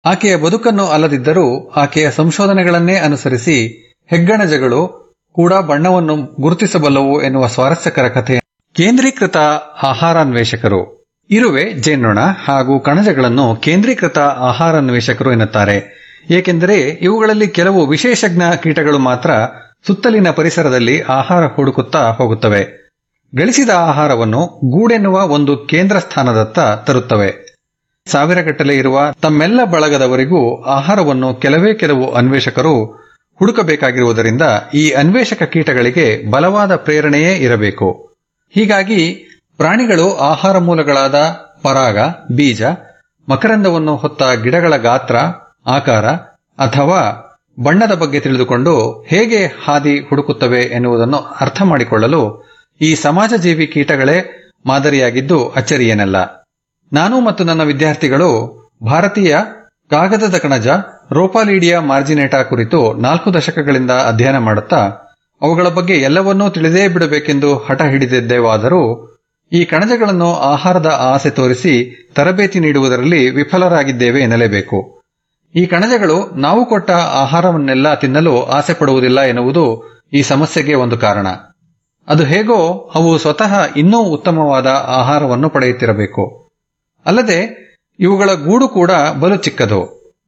ಆಕೆಯ ಬದುಕನ್ನು ಅಲ್ಲದಿದ್ದರೂ ಆಕೆಯ ಸಂಶೋಧನೆಗಳನ್ನೇ ಅನುಸರಿಸಿ ಹೆಗ್ಗಣಜಗಳು ಕೂಡ ಬಣ್ಣವನ್ನು ಗುರುತಿಸಬಲ್ಲವು ಎನ್ನುವ ಸ್ವಾರಸ್ಯಕರ ಕಥೆ. ಕೇಂದ್ರೀಕೃತ ಆಹಾರಾನ್ವೇಷಕರು. ಇರುವೆ, ಜೇನ್ನೊಣ ಹಾಗೂ ಕಣಜಗಳನ್ನು ಕೇಂದ್ರೀಕೃತ ಆಹಾರಾನ್ವೇಷಕರು ಎನ್ನುತ್ತಾರೆ. ಏಕೆಂದರೆ ಇವುಗಳಲ್ಲಿ ಕೆಲವು ವಿಶೇಷಜ್ಞ ಕೀಟಗಳು ಮಾತ್ರ ಸುತ್ತಲಿನ ಪರಿಸರದಲ್ಲಿ ಆಹಾರ ಹುಡುಕುತ್ತಾ ಹೋಗುತ್ತವೆ. ಗಳಿಸಿದ ಆಹಾರವನ್ನು ಗೂಡೆನ್ನುವ ಒಂದು ಕೇಂದ್ರ ಸ್ಥಾನದತ್ತ ತರುತ್ತವೆ. ಸಾವಿರಗಟ್ಟಲೆ ಇರುವ ತಮ್ಮೆಲ್ಲ ಬಳಗದವರಿಗೂ ಆಹಾರವನ್ನು ಕೆಲವು ಅನ್ವೇಷಕರು ಹುಡುಕಬೇಕಾಗಿರುವುದರಿಂದ ಈ ಅನ್ವೇಷಕ ಕೀಟಗಳಿಗೆ ಬಲವಾದ ಪ್ರೇರಣೆಯೇ ಇರಬೇಕು. ಹೀಗಾಗಿ ಪ್ರಾಣಿಗಳು ಆಹಾರ ಮೂಲಗಳಾದ ಪರಾಗ, ಬೀಜ, ಮಕರಂದವನ್ನು ಹೊತ್ತ ಗಿಡಗಳ ಗಾತ್ರ, ಆಕಾರ ಅಥವಾ ಬಣ್ಣದ ಬಗ್ಗೆ ತಿಳಿದುಕೊಂಡು ಹೇಗೆ ಹಾದಿ ಹುಡುಕುತ್ತವೆ ಎನ್ನುವುದನ್ನು ಅರ್ಥ ಮಾಡಿಕೊಳ್ಳಲು ಈ ಸಮಾಜಜೀವಿ ಕೀಟಗಳೇ ಮಾದರಿಯಾಗಿದ್ದು ಅಚ್ಚರಿಯೇನಲ್ಲ. ನಾನು ಮತ್ತು ನನ್ನ ವಿದ್ಯಾರ್ಥಿಗಳು ಭಾರತೀಯ ಕಾಗದದ ಕಣಜ ರೋಪಾಲಿಡಿಯಾ ಮಾರ್ಜಿನೇಟಾ ಕುರಿತು 4 ದಶಕಗಳಿಂದ ಅಧ್ಯಯನ ಮಾಡುತ್ತಾ ಅವುಗಳ ಬಗ್ಗೆ ಎಲ್ಲವನ್ನೂ ತಿಳಿದೇ ಬಿಡಬೇಕೆಂದು ಹಠ ಹಿಡಿದಿದ್ದೇವಾದರೂ ಈ ಕಣಜಗಳನ್ನು ಆಹಾರದ ಆಸೆ ತೋರಿಸಿ ತರಬೇತಿ ನೀಡುವುದರಲ್ಲಿ ವಿಫಲರಾಗಿದ್ದೇವೆ ಎನ್ನಲೇಬೇಕು. ಈ ಕಣಜಗಳು ನಾವು ಕೊಟ್ಟ ಆಹಾರವನ್ನೆಲ್ಲ ತಿನ್ನಲು ಆಸೆ ಪಡುವುದಿಲ್ಲ ಎನ್ನುವುದು ಈ ಸಮಸ್ಯೆಗೆ ಒಂದು ಕಾರಣ. ಅದು ಹೇಗೋ ಅವು ಸ್ವತಃ ಇನ್ನೂ ಉತ್ತಮವಾದ ಆಹಾರವನ್ನು ಪಡೆಯುತ್ತಿರಬೇಕು. ಅಲ್ಲದೆ ಇವುಗಳ ಗೂಡು ಕೂಡ ಬಲು ಚಿಕ್ಕದು.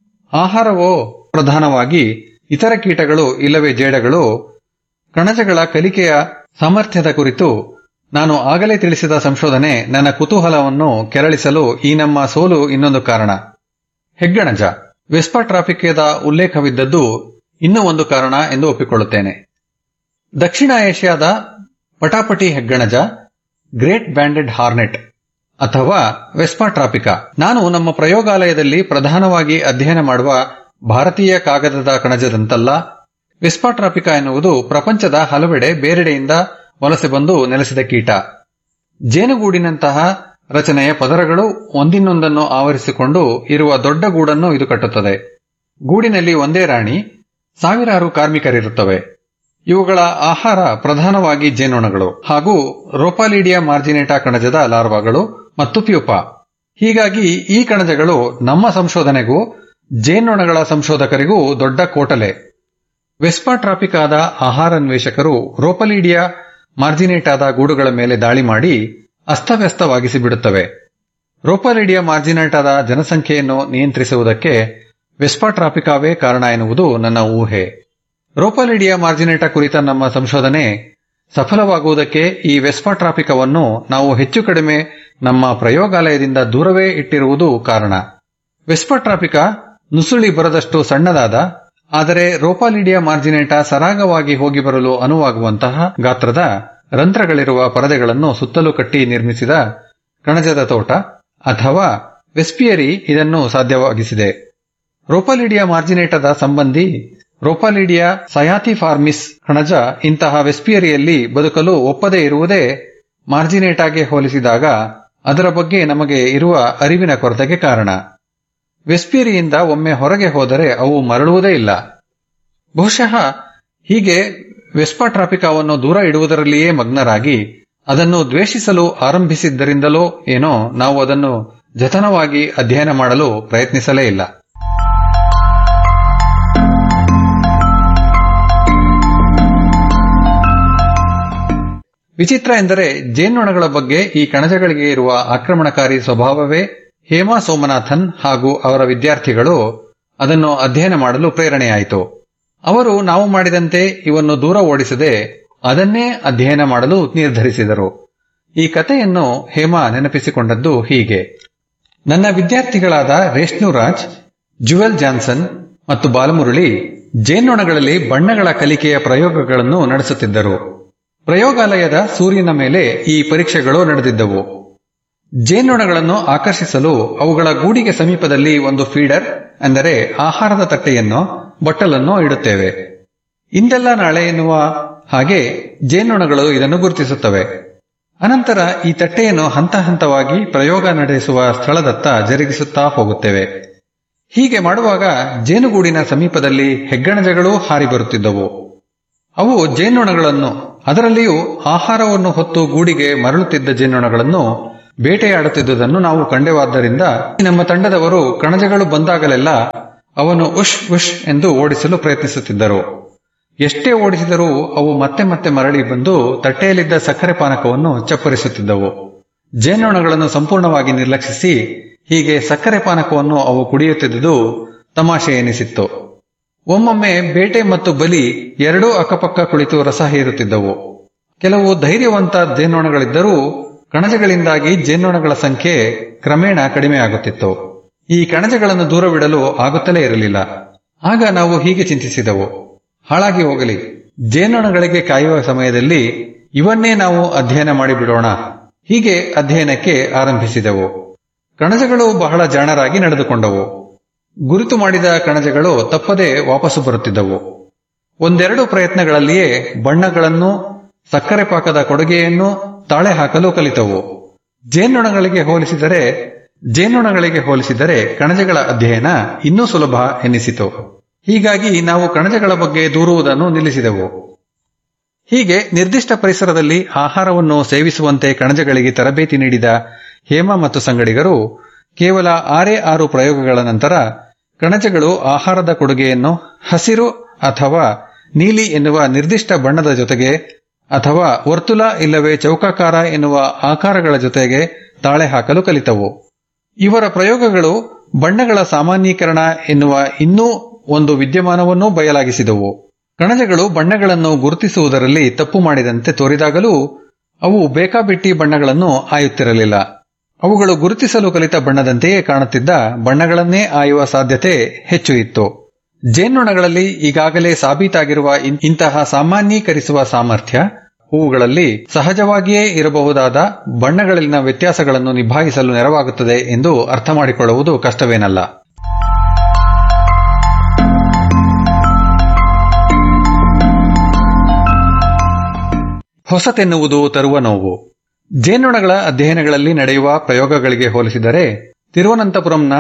ಆಹಾರವೋ ಪ್ರಧಾನವಾಗಿ ಇತರ ಕೀಟಗಳು ಇಲ್ಲವೇ ಜೇಡಗಳು. ಕಣಜಗಳ ಕಲಿಕೆಯ ಸಾಮರ್ಥ್ಯದ ಕುರಿತು ನಾನು ಆಗಲೇ ತಿಳಿಸಿದ ಸಂಶೋಧನೆ ನನ್ನ ಕುತೂಹಲವನ್ನು ಕೆರಳಿಸಲು ಈ ನಮ್ಮ ಸೋಲು ಇನ್ನೊಂದು ಕಾರಣ. ಹೆಗ್ಗಣಜ ವೆಸ್ಪಾ ಟ್ರಾಪಿಕದ ಉಲ್ಲೇಖವಿದ್ದದ್ದು ಇನ್ನೂ ಒಂದು ಕಾರಣ ಎಂದು ಒಪ್ಪಿಕೊಳ್ಳುತ್ತೇನೆ. ದಕ್ಷಿಣ ಏಷ್ಯಾದ ಪಟಾಪಟಿ ಹೆಗ್ಗಣಜ, ಗ್ರೇಟ್ ಬ್ಯಾಂಡೆಡ್ ಹಾರ್ನೆಟ್ ಅಥವಾ ವೆಸ್ಪಾ ಟ್ರಾಪಿಕಾ. ನಾನು ನಮ್ಮ ಪ್ರಯೋಗಾಲಯದಲ್ಲಿ ಪ್ರಧಾನವಾಗಿ ಅಧ್ಯಯನ ಮಾಡುವ ಭಾರತೀಯ ಕಾಗದದ ಕಣಜದಂತಲ್ಲ. ವೆಸ್ಪಾ ಟ್ರಾಪಿಕಾ ಎನ್ನುವುದು ಪ್ರಪಂಚದ ಹಲವೆಡೆ ಬೇರೆಡೆಯಿಂದ ವಲಸೆ ಬಂದು ನೆಲೆಸಿದ ಕೀಟ. ಜೇನುಗೂಡಿನಂತಹ ರಚನೆಯ ಪದರಗಳು ಒಂದಿನ್ನೊಂದನ್ನು ಆವರಿಸಿಕೊಂಡು ಇರುವ ದೊಡ್ಡ ಗೂಡನ್ನು ಇದು ಕಟ್ಟುತ್ತದೆ. ಗೂಡಿನಲ್ಲಿ ಒಂದೇ ರಾಣಿ, ಸಾವಿರಾರು ಕಾರ್ಮಿಕರಿರುತ್ತವೆ. ಇವುಗಳ ಆಹಾರ ಪ್ರಧಾನವಾಗಿ ಜೇನುನೊಣಗಳು ಹಾಗೂ ರೋಪಾಲಿಡಿಯಾ ಮಾರ್ಜಿನೇಟಾ ಕಣಜದ ಲಾರ್ವಾಗಳು ಮತ್ತು ಪ್ಯೂಪಾ. ಹೀಗಾಗಿ ಈ ಕಣಜಗಳು ನಮ್ಮ ಸಂಶೋಧನೆಗೂ ಜೇನುನೊಣಗಳ ಸಂಶೋಧಕರಿಗೂ ದೊಡ್ಡ ಕೋಟಲೆ. ವೆಸ್ಪಾ ಟ್ರಾಪಿಕಾದ ಆಹಾರಾನ್ವೇಷಕರು ರೋಪಾಲಿಡಿಯಾ ಮಾರ್ಜಿನೇಟಾದ ಗೂಡುಗಳ ಮೇಲೆ ದಾಳಿ ಮಾಡಿ ಅಸ್ತವ್ಯಸ್ತವಾಗಿಸಿ ಬಿಡುತ್ತವೆ. ರೋಪಾಲಿಡಿಯಾ ಮಾರ್ಜಿನೇಟಾದ ಜನಸಂಖ್ಯೆಯನ್ನು ನಿಯಂತ್ರಿಸುವುದಕ್ಕೆ ವೆಸ್ಪಾ ಟ್ರಾಪಿಕಾವೇ ಕಾರಣ ಎನ್ನುವುದು ನನ್ನ ಊಹೆ. ರೋಪಾಲಿಡಿಯಾ ಮಾರ್ಜಿನೇಟಾ ಕುರಿತ ನಮ್ಮ ಸಂಶೋಧನೆ ಸಫಲವಾಗುವುದಕ್ಕೆ ಈ ವೆಸ್ಪಾ ಟ್ರಾಪಿಕವನ್ನು ನಾವು ಹೆಚ್ಚು ಕಡಿಮೆ ನಮ್ಮ ಪ್ರಯೋಗಾಲಯದಿಂದ ದೂರವೇ ಇಟ್ಟಿರುವುದು ಕಾರಣ. ವೆಸ್ಪಾ ಟ್ರಾಪಿಕಾ ನುಸುಳಿ ಬರದಷ್ಟು ಸಣ್ಣದಾದ, ಆದರೆ ರೋಪಾಲಿಡಿಯಾ ಮಾರ್ಜಿನೇಟಾ ಸರಾಗವಾಗಿ ಹೋಗಿ ಬರಲು ಅನುವಾಗುವಂತಹ ಗಾತ್ರದ ರಂಧ್ರಗಳಿರುವ ಪರದೆಗಳನ್ನು ಸುತ್ತಲೂ ಕಟ್ಟಿ ನಿರ್ಮಿಸಿದ ಕಣಜದ ತೋಟ ಅಥವಾ ವೆಸ್ಪಿಯರಿ ಇದನ್ನು ಸಾಧ್ಯವಾಗಿಸಿದೆ. ರೋಪಾಲಿಡಿಯಾ ಮಾರ್ಜಿನೇಟಾದ ಸಂಬಂಧಿ ರೋಪಾಲಿಡಿಯಾ ಸಯಾಥಿಫಾರ್ಮಿಸ್ ಕಣಜ ಇಂತಹ ವೆಸ್ಪಿಯರಿಯಲ್ಲಿ ಬದುಕಲು ಒಪ್ಪದೇ ಇರುವುದೇ ಮಾರ್ಜಿನೇಟಾಗೆ ಹೋಲಿಸಿದಾಗ ಅದರ ಬಗ್ಗೆ ನಮಗೆ ಇರುವ ಅರಿವಿನ ಕೊರತೆಗೆ ಕಾರಣ. ವೆಸ್ಪಿಯರಿಯಿಂದ ಒಮ್ಮೆ ಹೊರಗೆ ಹೋದರೆ ಅವು ಮರಳುವುದೇ ಇಲ್ಲ. ಬಹುಶಃ ಹೀಗೆ ವೆಸ್ಪಾ ಟ್ರಾಪಿಕಾವನ್ನು ದೂರ ಇಡುವುದರಲ್ಲಿಯೇ ಮಗ್ನರಾಗಿ ಅದನ್ನು ದ್ವೇಷಿಸಲು ಆರಂಭಿಸಿದ್ದರಿಂದಲೋ ಏನೋ ನಾವು ಅದನ್ನು ಜತನವಾಗಿ ಅಧ್ಯಯನ ಮಾಡಲು ಪ್ರಯತ್ನಿಸಲೇ ಇಲ್ಲ. ವಿಚಿತ್ರ ಎಂದರೆ ಜೇನ್ನೊಣಗಳ ಬಗ್ಗೆ ಈ ಕಣಜಗಳಿಗೆ ಇರುವ ಆಕ್ರಮಣಕಾರಿ ಸ್ವಭಾವವೇ ಹೇಮಾ ಸೋಮನಾಥನ್ ಹಾಗೂ ಅವರ ವಿದ್ಯಾರ್ಥಿಗಳು ಅದನ್ನು ಅಧ್ಯಯನ ಮಾಡಲು ಪ್ರೇರಣೆಯಾಯಿತು. ಅವರು ನಾವು ಮಾಡಿದಂತೆ ಇವನ್ನು ದೂರ ಓಡಿಸದೆ ಅದನ್ನೇ ಅಧ್ಯಯನ ಮಾಡಲು ನಿರ್ಧರಿಸಿದರು. ಈ ಕಥೆಯನ್ನು ಹೇಮಾ ನೆನಪಿಸಿಕೊಂಡದ್ದು ಹೀಗೆ. ನನ್ನ ವಿದ್ಯಾರ್ಥಿಗಳಾದ ರೇಷ್ಣು ರಾಜ್, ಜುವೆಲ್ ಜಾನ್ಸನ್ ಮತ್ತು ಬಾಲಮುರಳಿ ಜೇನ್ನೊಣಗಳಲ್ಲಿ ಬಣ್ಣಗಳ ಕಲಿಕೆಯ ಪ್ರಯೋಗಗಳನ್ನು ನಡೆಸುತ್ತಿದ್ದರು. ಪ್ರಯೋಗಾಲಯದ ಸೂರ್ಯನ ಮೇಲೆ ಈ ಪರೀಕ್ಷೆಗಳು ನಡೆದಿದ್ದವು. ಜೇನ್ನೊಣಗಳನ್ನು ಆಕರ್ಷಿಸಲು ಅವುಗಳ ಗೂಡಿಗೆ ಸಮೀಪದಲ್ಲಿ ಒಂದು ಫೀಡರ್ ಅಂದರೆ ಆಹಾರದ ತಟ್ಟೆಯನ್ನು ಬಟ್ಟಲನ್ನು ಇಡುತ್ತೇವೆ. ಇಂದೆಲ್ಲ ನಾಳೆ ಎನ್ನುವ ಹಾಗೆ ಜೇನ್ನೊಣಗಳು ಇದನ್ನು ಗುರುತಿಸುತ್ತವೆ. ಅನಂತರ ಈ ತಟ್ಟೆಯನ್ನು ಹಂತ ಹಂತವಾಗಿ ಪ್ರಯೋಗ ನಡೆಸುವ ಸ್ಥಳದತ್ತ ಜರುಗಿಸುತ್ತಾ ಹೋಗುತ್ತೇವೆ. ಹೀಗೆ ಮಾಡುವಾಗ ಜೇನುಗೂಡಿನ ಸಮೀಪದಲ್ಲಿ ಹೆಗ್ಗಣಜಗಳೂ ಹಾರಿ ಬರುತ್ತಿದ್ದವು. ಅವು ಜೇನ್ನೊಣಗಳನ್ನು, ಅದರಲ್ಲಿಯೂ ಆಹಾರವನ್ನು ಹೊತ್ತು ಗೂಡಿಗೆ ಮರಳುತ್ತಿದ್ದ ಜೇನ್ನೊಣಗಳನ್ನು ಬೇಟೆಯಾಡುತ್ತಿದ್ದುದನ್ನು ನಾವು ಕಂಡೆವಾದ್ದರಿಂದ ನಮ್ಮ ತಂಡದವರು ಕಣಜಗಳು ಬಂದಾಗಲೆಲ್ಲ ಅವನು ಉಶ್ ಉಶ್ ಎಂದು ಓಡಿಸಲು ಪ್ರಯತ್ನಿಸುತ್ತಿದ್ದರು. ಎಷ್ಟೇ ಓಡಿಸಿದರೂ ಅವು ಮತ್ತೆ ಮತ್ತೆ ಮರಳಿ ಬಂದು ತಟ್ಟೆಯಲ್ಲಿದ್ದ ಸಕ್ಕರೆ ಪಾನಕವನ್ನು ಚಪ್ಪರಿಸುತ್ತಿದ್ದವು. ಜೇನ್ನೊಣಗಳನ್ನು ಸಂಪೂರ್ಣವಾಗಿ ನಿರ್ಲಕ್ಷಿಸಿ ಹೀಗೆ ಸಕ್ಕರೆ ಪಾನಕವನ್ನು ಅವು ಕುಡಿಯುತ್ತಿದ್ದುದು ತಮಾಷೆ ಎನಿಸಿತ್ತು. ಒಮ್ಮೊಮ್ಮೆ ಬೇಟೆ ಮತ್ತು ಬಲಿ ಎರಡೂ ಅಕ್ಕಪಕ್ಕ ಕುಳಿತು ರಸ ಹೀರುತ್ತಿದ್ದವು. ಕೆಲವು ಧೈರ್ಯವಂತ ಜೇನ್ನೊಣಗಳಿದ್ದರೂ ಕಣಜಗಳಿಂದಾಗಿ ಜೇನ್ನೊಣಗಳ ಸಂಖ್ಯೆ ಕ್ರಮೇಣ ಕಡಿಮೆಯಾಗುತ್ತಿತ್ತು. ಈ ಕಣಜಗಳನ್ನು ದೂರವಿಡಲು ಆಗುತ್ತಲೇ ಇರಲಿಲ್ಲ. ಆಗ ನಾವು ಹೀಗೆ ಚಿಂತಿಸಿದೆವು, ಹಾಳಾಗಿ ಹೋಗಲಿ, ಜೇನ್ನೊಣಗಳಿಗೆ ಕಾಯುವ ಸಮಯದಲ್ಲಿ ಇವನ್ನೇ ನಾವು ಅಧ್ಯಯನ ಮಾಡಿಬಿಡೋಣ. ಹೀಗೆ ಅಧ್ಯಯನಕ್ಕೆ ಆರಂಭಿಸಿದೆವು. ಕಣಜಗಳು ಬಹಳ ಜಾಣರಾಗಿ ನಡೆದುಕೊಂಡವು. ಗುರುತು ಮಾಡಿದ ಕಣಜಗಳು ತಪ್ಪದೆ ವಾಪಸ್ಸು ಬರುತ್ತಿದ್ದವು. ಒಂದೆರಡು ಪ್ರಯತ್ನಗಳಲ್ಲಿಯೇ ಬಣ್ಣಗಳನ್ನು, ಸಕ್ಕರೆ ಪಾಕದ ಕೊಡುಗೆಯನ್ನು ತಾಳೆ ಹಾಕಲು ಕಲಿತವು. ಜೇನ್ನೊಣಗಳಿಗೆ ಹೋಲಿಸಿದರೆ ಕಣಜಗಳ ಅಧ್ಯಯನ ಇನ್ನೂ ಸುಲಭ ಎನ್ನಿಸಿತು. ಹೀಗಾಗಿ ನಾವು ಕಣಜಗಳ ಬಗ್ಗೆ ದೂರುವುದನ್ನು ನಿಲ್ಲಿಸಿದೆವು. ಹೀಗೆ ನಿರ್ದಿಷ್ಟ ಪರಿಸರದಲ್ಲಿ ಆಹಾರವನ್ನು ಸೇವಿಸುವಂತೆ ಕಣಜಗಳಿಗೆ ತರಬೇತಿ ನೀಡಿದ ಹೇಮಾ ಮತ್ತು ಸಂಗಡಿಗರು ಕೇವಲ 6 ಪ್ರಯೋಗಗಳ ನಂತರ ಕಣಜಗಳು ಆಹಾರದ ಕೊಡುಗೆಯನ್ನು ಹಸಿರು ಅಥವಾ ನೀಲಿ ಎನ್ನುವ ನಿರ್ದಿಷ್ಟ ಬಣ್ಣದ ಜೊತೆಗೆ ಅಥವಾ ವರ್ತುಲ ಇಲ್ಲವೇ ಚೌಕಾಕಾರ ಎನ್ನುವ ಆಕಾರಗಳ ಜೊತೆಗೆ ತಾಳೆ ಹಾಕಲು ಕಲಿತವು. ಇವರ ಪ್ರಯೋಗಗಳು ಬಣ್ಣಗಳ ಸಾಮಾನ್ಯೀಕರಣ ಎನ್ನುವ ಇನ್ನೂ ಒಂದು ವಿದ್ಯಮಾನವನ್ನೂ ಬಯಲಾಗಿಸಿದವು. ಕಣಜಗಳು ಬಣ್ಣಗಳನ್ನು ಗುರುತಿಸುವುದರಲ್ಲಿ ತಪ್ಪು ಮಾಡಿದಂತೆ ತೋರಿದಾಗಲೂ ಅವು ಬೇಕಾಬಿಟ್ಟಿ ಬಣ್ಣಗಳನ್ನು ಆಯುತ್ತಿರಲಿಲ್ಲ. ಅವುಗಳು ಗುರುತಿಸಲು ಕಲಿತ ಬಣ್ಣದಂತೆಯೇ ಕಾಣುತ್ತಿದ್ದ ಬಣ್ಣಗಳನ್ನೇ ಆಯುವ ಸಾಧ್ಯತೆ ಹೆಚ್ಚು ಇತ್ತು. ಜೇನ್ನೊಣಗಳಲ್ಲಿ ಈಗಾಗಲೇ ಸಾಬೀತಾಗಿರುವ ಇಂತಹ ಸಾಮಾನ್ಯೀಕರಿಸುವ ಸಾಮರ್ಥ್ಯ ಹೂವುಗಳಲ್ಲಿ ಸಹಜವಾಗಿಯೇ ಇರಬಹುದಾದ ಬಣ್ಣಗಳಲ್ಲಿನ ವ್ಯತ್ಯಾಸಗಳನ್ನು ನಿಭಾಯಿಸಲು ನೆರವಾಗುತ್ತದೆ ಎಂದು ಅರ್ಥ ಮಾಡಿಕೊಳ್ಳುವುದು ಕಷ್ಟವೇನಲ್ಲ. ಹೊಸತೆನ್ನುವುದು ತರುವ ನೋವು. ಜೇನ್ನೊಣಗಳ ಅಧ್ಯಯನಗಳಲ್ಲಿ ನಡೆಯುವ ಪ್ರಯೋಗಗಳಿಗೆ ಹೋಲಿಸಿದರೆ ತಿರುವನಂತಪುರಂನ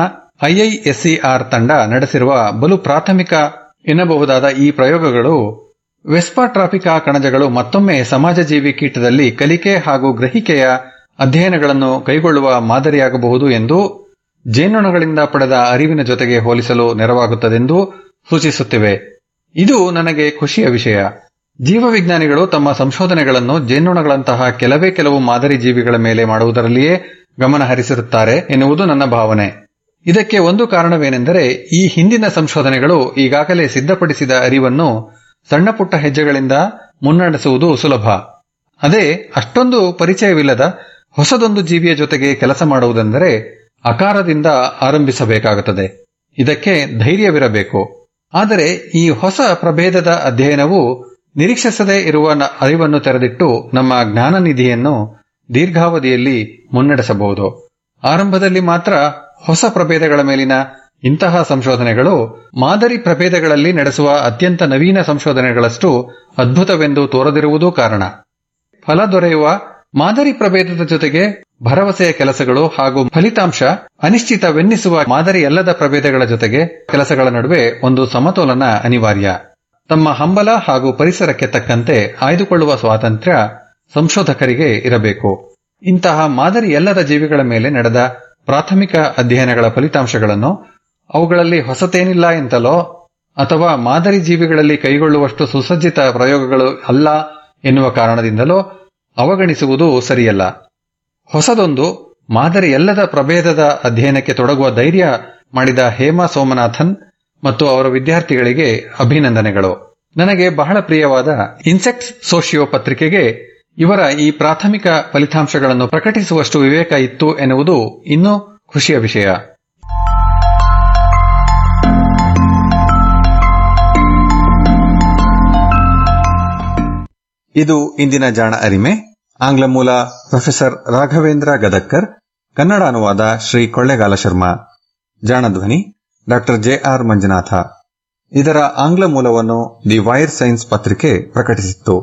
IISER ತಂಡ ನಡೆಸಿರುವ ಬಲು ಪ್ರಾಥಮಿಕ ಎನ್ನಬಹುದಾದ ಈ ಪ್ರಯೋಗಗಳು ವೆಸ್ಪಾ ಟ್ರಾಫಿಕಾ ಕಣಜಗಳು ಮತ್ತೊಮ್ಮೆ ಸಮಾಜಜೀವಿ ಕೀಟದಲ್ಲಿ ಕಲಿಕೆ ಹಾಗೂ ಗ್ರಹಿಕೆಯ ಅಧ್ಯಯನಗಳನ್ನು ಕೈಗೊಳ್ಳುವ ಮಾದರಿಯಾಗಬಹುದು ಎಂದು, ಜೇನ್ನೊಣಗಳಿಂದ ಪಡೆದ ಅರಿವಿನ ಜೊತೆಗೆ ಹೋಲಿಸಲು ನೆರವಾಗುತ್ತದೆಂದು ಸೂಚಿಸುತ್ತಿವೆ. ಇದು ನನಗೆ ಖುಷಿಯ ವಿಷಯ. ಜೀವವಿಜ್ಞಾನಿಗಳು ತಮ್ಮ ಸಂಶೋಧನೆಗಳನ್ನು ಜೇನ್ನೊಣಗಳಂತಹ ಕೆಲವು ಮಾದರಿ ಜೀವಿಗಳ ಮೇಲೆ ಮಾಡುವುದರಲ್ಲಿಯೇ ಗಮನ ಹರಿಸಿರುತ್ತಾರೆ ಎನ್ನುವುದು ನನ್ನ ಭಾವನೆ. ಇದಕ್ಕೆ ಒಂದು ಕಾರಣವೇನೆಂದರೆ ಈ ಹಿಂದಿನ ಸಂಶೋಧನೆಗಳು ಈಗಾಗಲೇ ಸಿದ್ಧಪಡಿಸಿದ ಅರಿವನ್ನು ಸಣ್ಣ ಪುಟ್ಟ ಹೆಜ್ಜೆಗಳಿಂದ ಮುನ್ನಡೆಸುವುದು ಸುಲಭ. ಅದೇ ಅಷ್ಟೊಂದು ಪರಿಚಯವಿಲ್ಲದ ಹೊಸದೊಂದು ಜೀವಿಯ ಜೊತೆಗೆ ಕೆಲಸ ಮಾಡುವುದೆಂದರೆ ಆಕಾರದಿಂದ ಆರಂಭಿಸಬೇಕಾಗುತ್ತದೆ. ಇದಕ್ಕೆ ಧೈರ್ಯವಿರಬೇಕು. ಆದರೆ ಈ ಹೊಸ ಪ್ರಭೇದದ ಅಧ್ಯಯನವು ನಿರೀಕ್ಷಿಸದೇ ಇರುವ ಅರಿವನ್ನು ತೆರೆದಿಟ್ಟು ನಮ್ಮ ಜ್ಞಾನನಿಧಿಯನ್ನು ದೀರ್ಘಾವಧಿಯಲ್ಲಿ ಮುನ್ನಡೆಸಬಹುದು. ಆರಂಭದಲ್ಲಿ ಮಾತ್ರ ಹೊಸ ಪ್ರಭೇದಗಳ ಮೇಲಿನ ಇಂತಹ ಸಂಶೋಧನೆಗಳು ಮಾದರಿ ಪ್ರಭೇದಗಳಲ್ಲಿ ನಡೆಸುವ ಅತ್ಯಂತ ನವೀನ ಸಂಶೋಧನೆಗಳಷ್ಟು ಅದ್ಭುತವೆಂದು ತೋರದಿರುವುದೂ ಕಾರಣ. ಫಲ ದೊರೆಯುವ ಮಾದರಿ ಪ್ರಭೇದದ ಜೊತೆಗೆ ಭರವಸೆಯ ಕೆಲಸಗಳು ಹಾಗೂ ಫಲಿತಾಂಶ ಅನಿಶ್ಚಿತವೆನ್ನಿಸುವ ಮಾದರಿಯಲ್ಲದ ಪ್ರಭೇದಗಳ ಜೊತೆಗೆ ಕೆಲಸಗಳ ನಡುವೆ ಒಂದು ಸಮತೋಲನ ಅನಿವಾರ್ಯ. ತಮ್ಮ ಹಂಬಲ ಹಾಗೂ ಪರಿಸರಕ್ಕೆ ತಕ್ಕಂತೆ ಆಯ್ದುಕೊಳ್ಳುವ ಸ್ವಾತಂತ್ರ್ಯ ಸಂಶೋಧಕರಿಗೆ ಇರಬೇಕು. ಇಂತಹ ಮಾದರಿಯಲ್ಲದ ಜೀವಿಗಳ ಮೇಲೆ ನಡೆದ ಪ್ರಾಥಮಿಕ ಅಧ್ಯಯನಗಳ ಫಲಿತಾಂಶಗಳನ್ನು ಅವುಗಳಲ್ಲಿ ಹೊಸತೇನಿಲ್ಲ ಎಂತಲೋ ಅಥವಾ ಮಾದರಿ ಜೀವಿಗಳಲ್ಲಿ ಕೈಗೊಳ್ಳುವಷ್ಟು ಸುಸಜ್ಜಿತ ಪ್ರಯೋಗಗಳು ಅಲ್ಲ ಎನ್ನುವ ಕಾರಣದಿಂದಲೋ ಅವಗಣಿಸುವುದು ಸರಿಯಲ್ಲ. ಹೊಸದೊಂದು ಮಾದರಿಯಲ್ಲದ ಪ್ರಭೇದದ ಅಧ್ಯಯನಕ್ಕೆ ತೊಡಗುವ ಧೈರ್ಯ ಮಾಡಿದ ಹೇಮಾ ಸೋಮನಾಥನ್ ಮತ್ತು ಅವರ ವಿದ್ಯಾರ್ಥಿಗಳಿಗೆ ಅಭಿನಂದನೆಗಳು. ನನಗೆ ಬಹಳ ಪ್ರಿಯವಾದ ಇನ್ಸೆಕ್ಟ್ಸ್ ಸೋಶಿಯೋ ಪತ್ರಿಕೆಗೆ ಇವರ ಈ ಪ್ರಾಥಮಿಕ ಫಲಿತಾಂಶಗಳನ್ನು ಪ್ರಕಟಿಸುವಷ್ಟು ವಿವೇಕ ಇತ್ತು ಎನ್ನುವುದು ಇನ್ನೂ ಖುಷಿಯ ವಿಷಯ. ಇದು ಇಂದಿನ ಜಾಣ ಅರಿಮೆ. ಆಂಗ್ಲ ಮೂಲ ಪ್ರೊಫೆಸರ್ ರಾಘವೇಂದ್ರ ಗದಕ್ಕರ್, ಕನ್ನಡ ಅನುವಾದ ಶ್ರೀ ಕೊಳ್ಳೇಗಾಲ ಶರ್ಮಾ. ಜಾಣಧ್ವನಿ ಡಾ JR ಮಂಜುನಾಥ. ಇದರ ಆಂಗ್ಲ ಮೂಲವನ್ನು ದಿ ವೈರ್ ಸೈನ್ಸ್ ಪತ್ರಿಕೆ ಪ್ರಕಟಿಸಿತ್ತು.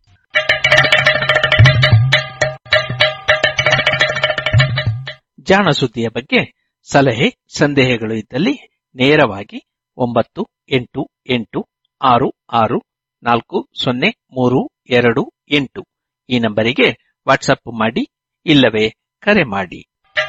ಜಾಣ ಸುದ್ದಿಯ ಬಗ್ಗೆ ಸಲಹೆ ಸಂದೇಹಗಳು ಇದ್ದಲ್ಲಿ ನೇರವಾಗಿ 9886640328 ಈ ನಂಬರಿಗೆ ವಾಟ್ಸಪ್ ಮಾಡಿ, ಇಲ್ಲವೇ ಕರೆ ಮಾಡಿ.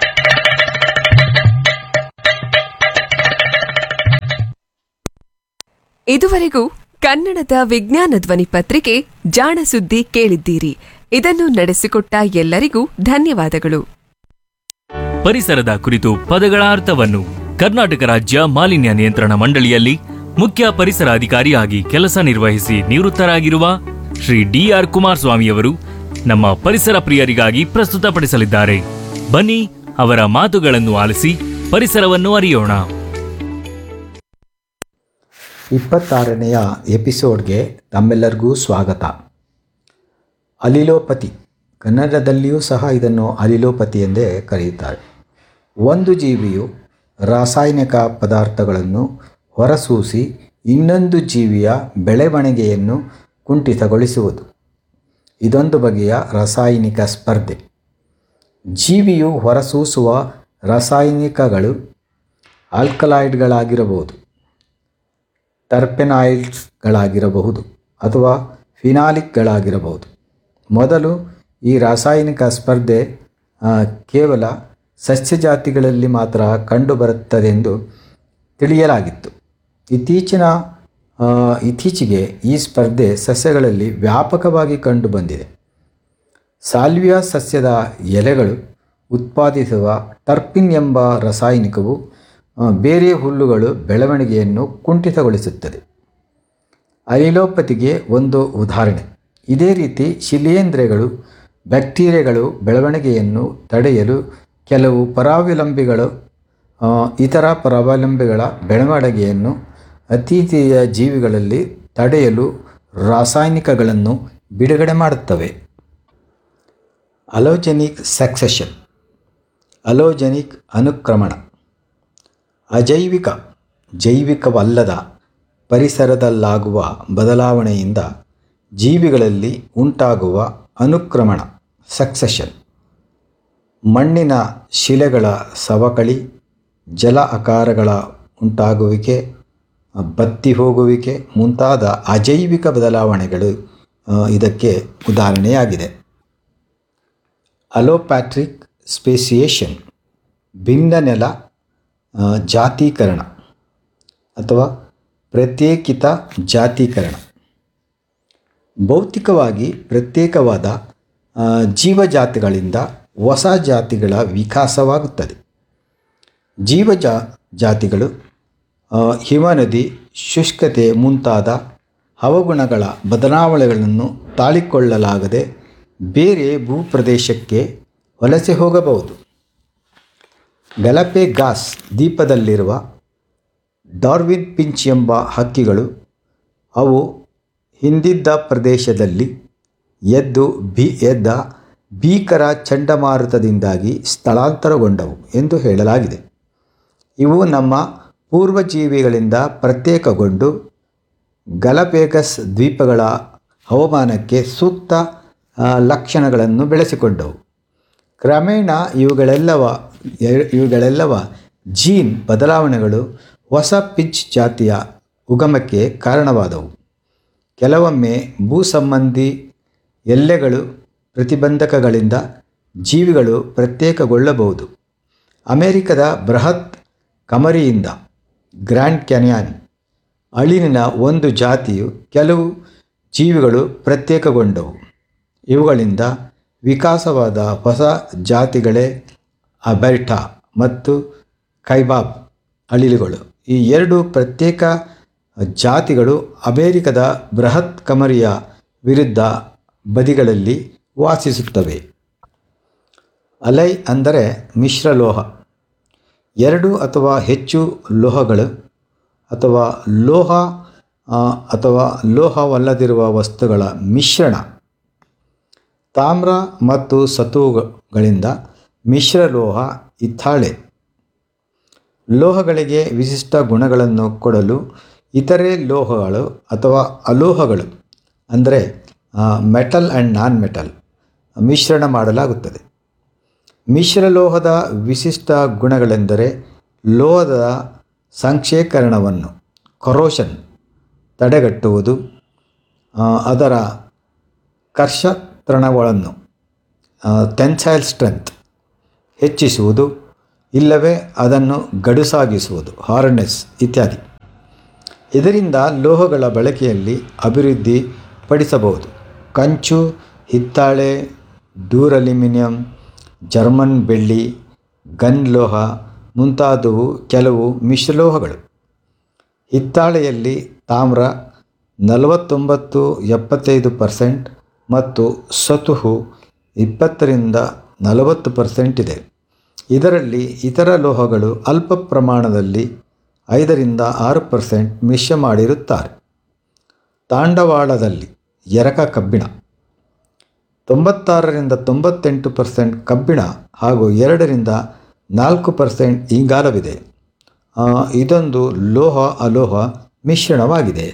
ಇದುವರೆಗೂ ಕನ್ನಡದ ವಿಜ್ಞಾನ ಧ್ವನಿ ಪತ್ರಿಕೆ ಜಾಣ ಸುದ್ದಿ ಕೇಳಿದ್ದೀರಿ. ಇದನ್ನು ನಡೆಸಿಕೊಟ್ಟ ಎಲ್ಲರಿಗೂ ಧನ್ಯವಾದಗಳು. ಪರಿಸರದ ಕುರಿತು ಪದಗಳ ಅರ್ಥವನ್ನು ಕರ್ನಾಟಕ ರಾಜ್ಯ ಮಾಲಿನ್ಯ ನಿಯಂತ್ರಣ ಮಂಡಳಿಯಲ್ಲಿ ಮುಖ್ಯ ಪರಿಸರ ಅಧಿಕಾರಿಯಾಗಿ ಕೆಲಸ ನಿರ್ವಹಿಸಿ ನಿವೃತ್ತರಾಗಿರುವ ಶ್ರೀ ಡಿ.ಆರ್. ಕುಮಾರಸ್ವಾಮಿಯವರು ನಮ್ಮ ಪರಿಸರ ಪ್ರಿಯರಿಗಾಗಿ ಪ್ರಸ್ತುತಪಡಿಸಲಿದ್ದಾರೆ. ಬನ್ನಿ ಅವರ ಮಾತುಗಳನ್ನು ಆಲಿಸಿ ಪರಿಸರವನ್ನು ಅರಿಯೋಣ. 26ನೆಯ ಎಪಿಸೋಡ್ಗೆ ತಮ್ಮೆಲ್ಲರಿಗೂ ಸ್ವಾಗತ. ಅಲಿಲೋಪತಿ, ಕನ್ನಡದಲ್ಲಿಯೂ ಸಹ ಇದನ್ನು ಅಲಿಲೋಪತಿ ಎಂದೇ ಕರೆಯುತ್ತಾರೆ. ಒಂದು ಜೀವಿಯು ರಾಸಾಯನಿಕ ಪದಾರ್ಥಗಳನ್ನು ಹೊರಸೂಸಿ ಇನ್ನೊಂದು ಜೀವಿಯ ಬೆಳವಣಿಗೆಯನ್ನು ಕುಂಠಿತಗೊಳಿಸುವುದು. ಇದೊಂದು ಬಗೆಯ ರಾಸಾಯನಿಕ ಸ್ಪರ್ಧೆ. ಜೀವಿಯು ಹೊರಸೂಸುವ ರಾಸಾಯನಿಕಗಳು ಆಲ್ಕಲಾಯ್ಡ್ಗಳಾಗಿರಬಹುದು, ಟರ್ಪೆನಾಯ್ಡ್ಸ್ಗಳಾಗಿರಬಹುದು ಅಥವಾ ಫಿನಾಲಿಕ್ಗಳಾಗಿರಬಹುದು. ಮೊದಲು ಈ ರಾಸಾಯನಿಕ ಸ್ಪರ್ಧೆ ಕೇವಲ ಸಸ್ಯಜಾತಿಗಳಲ್ಲಿ ಮಾತ್ರ ಕಂಡುಬರುತ್ತದೆಂದು ತಿಳಿಯಲಾಗಿತ್ತು. ಇತ್ತೀಚೆಗೆ ಈ ಸ್ಪರ್ಧೆ ಸಸ್ಯಗಳಲ್ಲಿ ವ್ಯಾಪಕವಾಗಿ ಕಂಡುಬಂದಿದೆ. ಸಾಲ್ವಿಯಾ ಸಸ್ಯದ ಎಲೆಗಳು ಉತ್ಪಾದಿಸುವ ಟರ್ಪಿನ್ ಎಂಬ ರಾಸಾಯನಿಕವು ಬೇರೆ ಹುಲ್ಲುಗಳು ಬೆಳವಣಿಗೆಯನ್ನು ಕುಂಠಿತಗೊಳಿಸುತ್ತದೆ. ಅಲಿಲೋಪತಿಗೆ ಒಂದು ಉದಾಹರಣೆ. ಇದೇ ರೀತಿ ಶಿಲೀಂಧ್ರಗಳು, ಬ್ಯಾಕ್ಟೀರಿಯಾಗಳು ಬೆಳವಣಿಗೆಯನ್ನು ತಡೆಯಲು ಕೆಲವು ಇತರ ಪರಾವಲಂಬಿಗಳ ಬೆಳವಣಿಗೆಯನ್ನು ಅತಿಥೇಯ ಜೀವಿಗಳಲ್ಲಿ ತಡೆಯಲು ರಾಸಾಯನಿಕಗಳನ್ನು ಬಿಡುಗಡೆ ಮಾಡುತ್ತವೆ. Allogeneic succession, allogeneic ಅನುಕ್ರಮಣ. ಜೈವಿಕವಲ್ಲದ ಪರಿಸರದಲ್ಲಾಗುವ ಬದಲಾವಣೆಯಿಂದ ಜೀವಿಗಳಲ್ಲಿ ಉಂಟಾಗುವ ಅನುಕ್ರಮಣ ಸಕ್ಸೆಷನ್. ಮಣ್ಣಿನ ಶಿಲೆಗಳ ಸವಕಳಿ, ಜಲ ಆಕಾರಗಳ ಉಂಟಾಗುವಿಕೆ, ಬತ್ತಿ ಹೋಗುವಿಕೆ ಮುಂತಾದ ಅಜೈವಿಕ ಬದಲಾವಣೆಗಳು ಇದಕ್ಕೆ ಉದಾಹರಣೆಯಾಗಿದೆ. ಅಲೋಪ್ಯಾಟ್ರಿಕ್ ಸ್ಪೇಸಿಯೇಷನ್, ಭಿನ್ನ ನೆಲ ಜಾತೀಕರಣ ಅಥವಾ ಪ್ರತ್ಯೇಕಿತ ಜಾತೀಕರಣ. ಭೌತಿಕವಾಗಿ ಪ್ರತ್ಯೇಕವಾದ ಜೀವಜಾತಿಗಳಿಂದ ಹೊಸ ಜಾತಿಗಳ ವಿಕಾಸವಾಗುತ್ತದೆ. ಜಾತಿಗಳು ಹಿಮನದಿ, ಶುಷ್ಕತೆ ಮುಂತಾದ ಹವಾಗುಣಗಳ ಬದಲಾವಣೆಗಳನ್ನು ತಾಳಿಕೊಳ್ಳಲಾಗದೆ ಬೇರೆ ಭೂಪ್ರದೇಶಕ್ಕೆ ವಲಸೆ ಹೋಗಬಹುದು. ಗಲಪೆಗಾಸ್ ದ್ವೀಪದಲ್ಲಿರುವ ಡಾರ್ವಿನ್ ಫಿಂಚ್ ಎಂಬ ಹಕ್ಕಿಗಳು ಅವು ಹಿಂದಿದ್ದ ಪ್ರದೇಶದಲ್ಲಿ ಎದ್ದ ಭೀಕರ ಚಂಡಮಾರುತದಿಂದಾಗಿ ಸ್ಥಳಾಂತರಗೊಂಡವು ಎಂದು ಹೇಳಲಾಗಿದೆ. ಇವು ನಮ್ಮ ಪೂರ್ವಜೀವಿಗಳಿಂದ ಪ್ರತ್ಯೇಕಗೊಂಡು ಗಲಪೆಗಸ್ ದ್ವೀಪಗಳ ಹವಾಮಾನಕ್ಕೆ ಸೂಕ್ತ ಲಕ್ಷಣಗಳನ್ನು ಬೆಳೆಸಿಕೊಂಡವು. ಕ್ರಮೇಣ ಇವುಗಳೆಲ್ಲವ ಜೀನ್ ಬದಲಾವಣೆಗಳು ಹೊಸ ಪಿಂಚ್ ಜಾತಿಯ ಉಗಮಕ್ಕೆ ಕಾರಣವಾದವು. ಕೆಲವೊಮ್ಮೆ ಭೂಸಂಬಂಧಿ ಎಲ್ಲೆಗಳು ಪ್ರತಿಬಂಧಕಗಳಿಂದ ಜೀವಿಗಳು ಪ್ರತ್ಯೇಕಗೊಳ್ಳಬಹುದು. ಅಮೆರಿಕದ ಬೃಹತ್ ಕಮರಿಯಿಂದ ಗ್ರ್ಯಾಂಡ್ ಕ್ಯಾನ್ಯಾನ್ ಅಳಿಲಿನ ಒಂದು ಜಾತಿಯು ಕೆಲವು ಜೀವಿಗಳು ಪ್ರತ್ಯೇಕಗೊಂಡವು. ಇವುಗಳಿಂದ ವಿಕಾಸವಾದ ಹೊಸ ಜಾತಿಗಳೇ ಅಬೆರ್ಟಾ ಮತ್ತು ಕೈಬಾಬ್ ಅಳಿಲುಗಳು. ಈ ಎರಡು ಪ್ರತ್ಯೇಕ ಜಾತಿಗಳು ಅಮೆರಿಕದ ಬೃಹತ್ ಕಮರಿಯ ವಿರುದ್ಧ ಬದಿಗಳಲ್ಲಿ ವಾಸಿಸುತ್ತವೆ. ಅಲೈ ಅಂದರೆ ಮಿಶ್ರಲೋಹ. ಎರಡು ಅಥವಾ ಹೆಚ್ಚು ಲೋಹಗಳು ಅಥವಾ ಲೋಹವಲ್ಲದಿರುವ ವಸ್ತುಗಳ ಮಿಶ್ರಣ. ತಾಮ್ರ ಮತ್ತು ಸತುವುಗಳಿಂದ ಮಿಶ್ರಲೋಹ ಹಿತ್ತಾಳೆ. ಲೋಹಗಳಿಗೆ ವಿಶಿಷ್ಟ ಗುಣಗಳನ್ನು ಕೊಡಲು ಇತರೆ ಲೋಹಗಳು ಅಥವಾ ಅಲೋಹಗಳು ಅಂದರೆ ಮೆಟಲ್ ಆ್ಯಂಡ್ ನಾನ್ ಮೆಟಲ್ ಮಿಶ್ರಣ ಮಾಡಲಾಗುತ್ತದೆ. ಮಿಶ್ರಲೋಹದ ವಿಶಿಷ್ಟ ಗುಣಗಳೆಂದರೆ ಲೋಹದ ಸಂಕ್ಷೇಕರಣವನ್ನು ಕೊರೋಷನ್ ತಡೆಗಟ್ಟುವುದು, ಅದರ ಕರ್ಷತೃಣಗಳನ್ನು ಟೆನ್ಸೈಲ್ ಸ್ಟ್ರೆಂತ್ ಹೆಚ್ಚಿಸುವುದು ಇಲ್ಲವೇ ಅದನ್ನು ಗಡುಸಾಗಿಸುವುದು ಹಾರ್ಡ್ನೆಸ್ ಇತ್ಯಾದಿ. ಇದರಿಂದ ಲೋಹಗಳ ಬಳಕೆಯಲ್ಲಿ ಅಭಿವೃದ್ಧಿ ಪಡಿಸಬಹುದು. ಕಂಚು, ಹಿತ್ತಾಳೆ, ಡ್ಯೂರಲ್ಯೂಮಿನಿಯಂ, ಜರ್ಮನ್ ಬೆಳ್ಳಿ, ಗನ್ ಲೋಹ ಮುಂತಾದವು ಕೆಲವು ಮಿಶ್ರಲೋಹಗಳು. ಹಿತ್ತಾಳೆಯಲ್ಲಿ ತಾಮ್ರ 49-75% ಮತ್ತು ಸತುಹು 20-40% ಇದೆ. ಇದರಲ್ಲಿ ಇತರ ಲೋಹಗಳು ಅಲ್ಪ ಪ್ರಮಾಣದಲ್ಲಿ 5-6% ಮಿಶ್ರ ಮಾಡಿರುತ್ತಾರೆ. ತಾಂಡವಾಳದಲ್ಲಿ ಎರಕ ಕಬ್ಬಿಣ 96-98% ಕಬ್ಬಿಣ ಹಾಗೂ 2-4% ಇಂಗಾಲವಿದೆ. ಇದೊಂದು ಲೋಹ ಅಲೋಹ ಮಿಶ್ರಣವಾಗಿದೆ.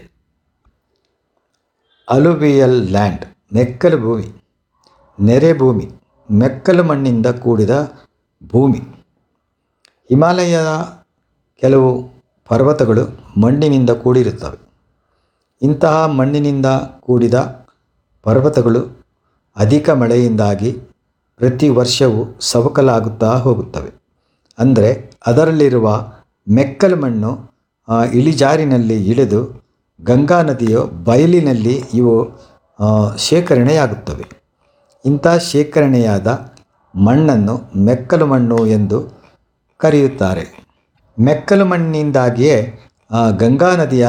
ಅಲುವಿಯಲ್ ಲ್ಯಾಂಡ್, ಮೆಕ್ಕಲು ಭೂಮಿ, ನೆರೆ ಭೂಮಿ, ಮೆಕ್ಕಲು ಮಣ್ಣಿಂದ ಕೂಡಿದ ಭೂಮಿ. ಹಿಮಾಲಯದ ಕೆಲವು ಪರ್ವತಗಳು ಮಣ್ಣಿನಿಂದ ಕೂಡಿರುತ್ತವೆ. ಇಂತಹ ಮಣ್ಣಿನಿಂದ ಕೂಡಿದ ಪರ್ವತಗಳು ಅಧಿಕ ಮಳೆಯಿಂದಾಗಿ ಪ್ರತಿ ವರ್ಷವೂ ಸವಕಲಾಗುತ್ತಾ ಹೋಗುತ್ತವೆ. ಅಂದರೆ ಅದರಲ್ಲಿರುವ ಮೆಕ್ಕಲು ಮಣ್ಣು ಇಳಿಜಾರಿನಲ್ಲಿ ಇಳಿದು ಗಂಗಾ ನದಿಯ ಬಯಲಿನಲ್ಲಿ ಇವು ಶೇಖರಣೆಯಾಗುತ್ತವೆ. ಇಂಥ ಶೇಖರಣೆಯಾದ ಮಣ್ಣನ್ನು ಮೆಕ್ಕಲು ಮಣ್ಣು ಎಂದು ಕರೆಯುತ್ತಾರೆ. ಮೆಕ್ಕಲು ಮಣ್ಣಿನಿಂದಾಗಿಯೇ ಗಂಗಾ ನದಿಯ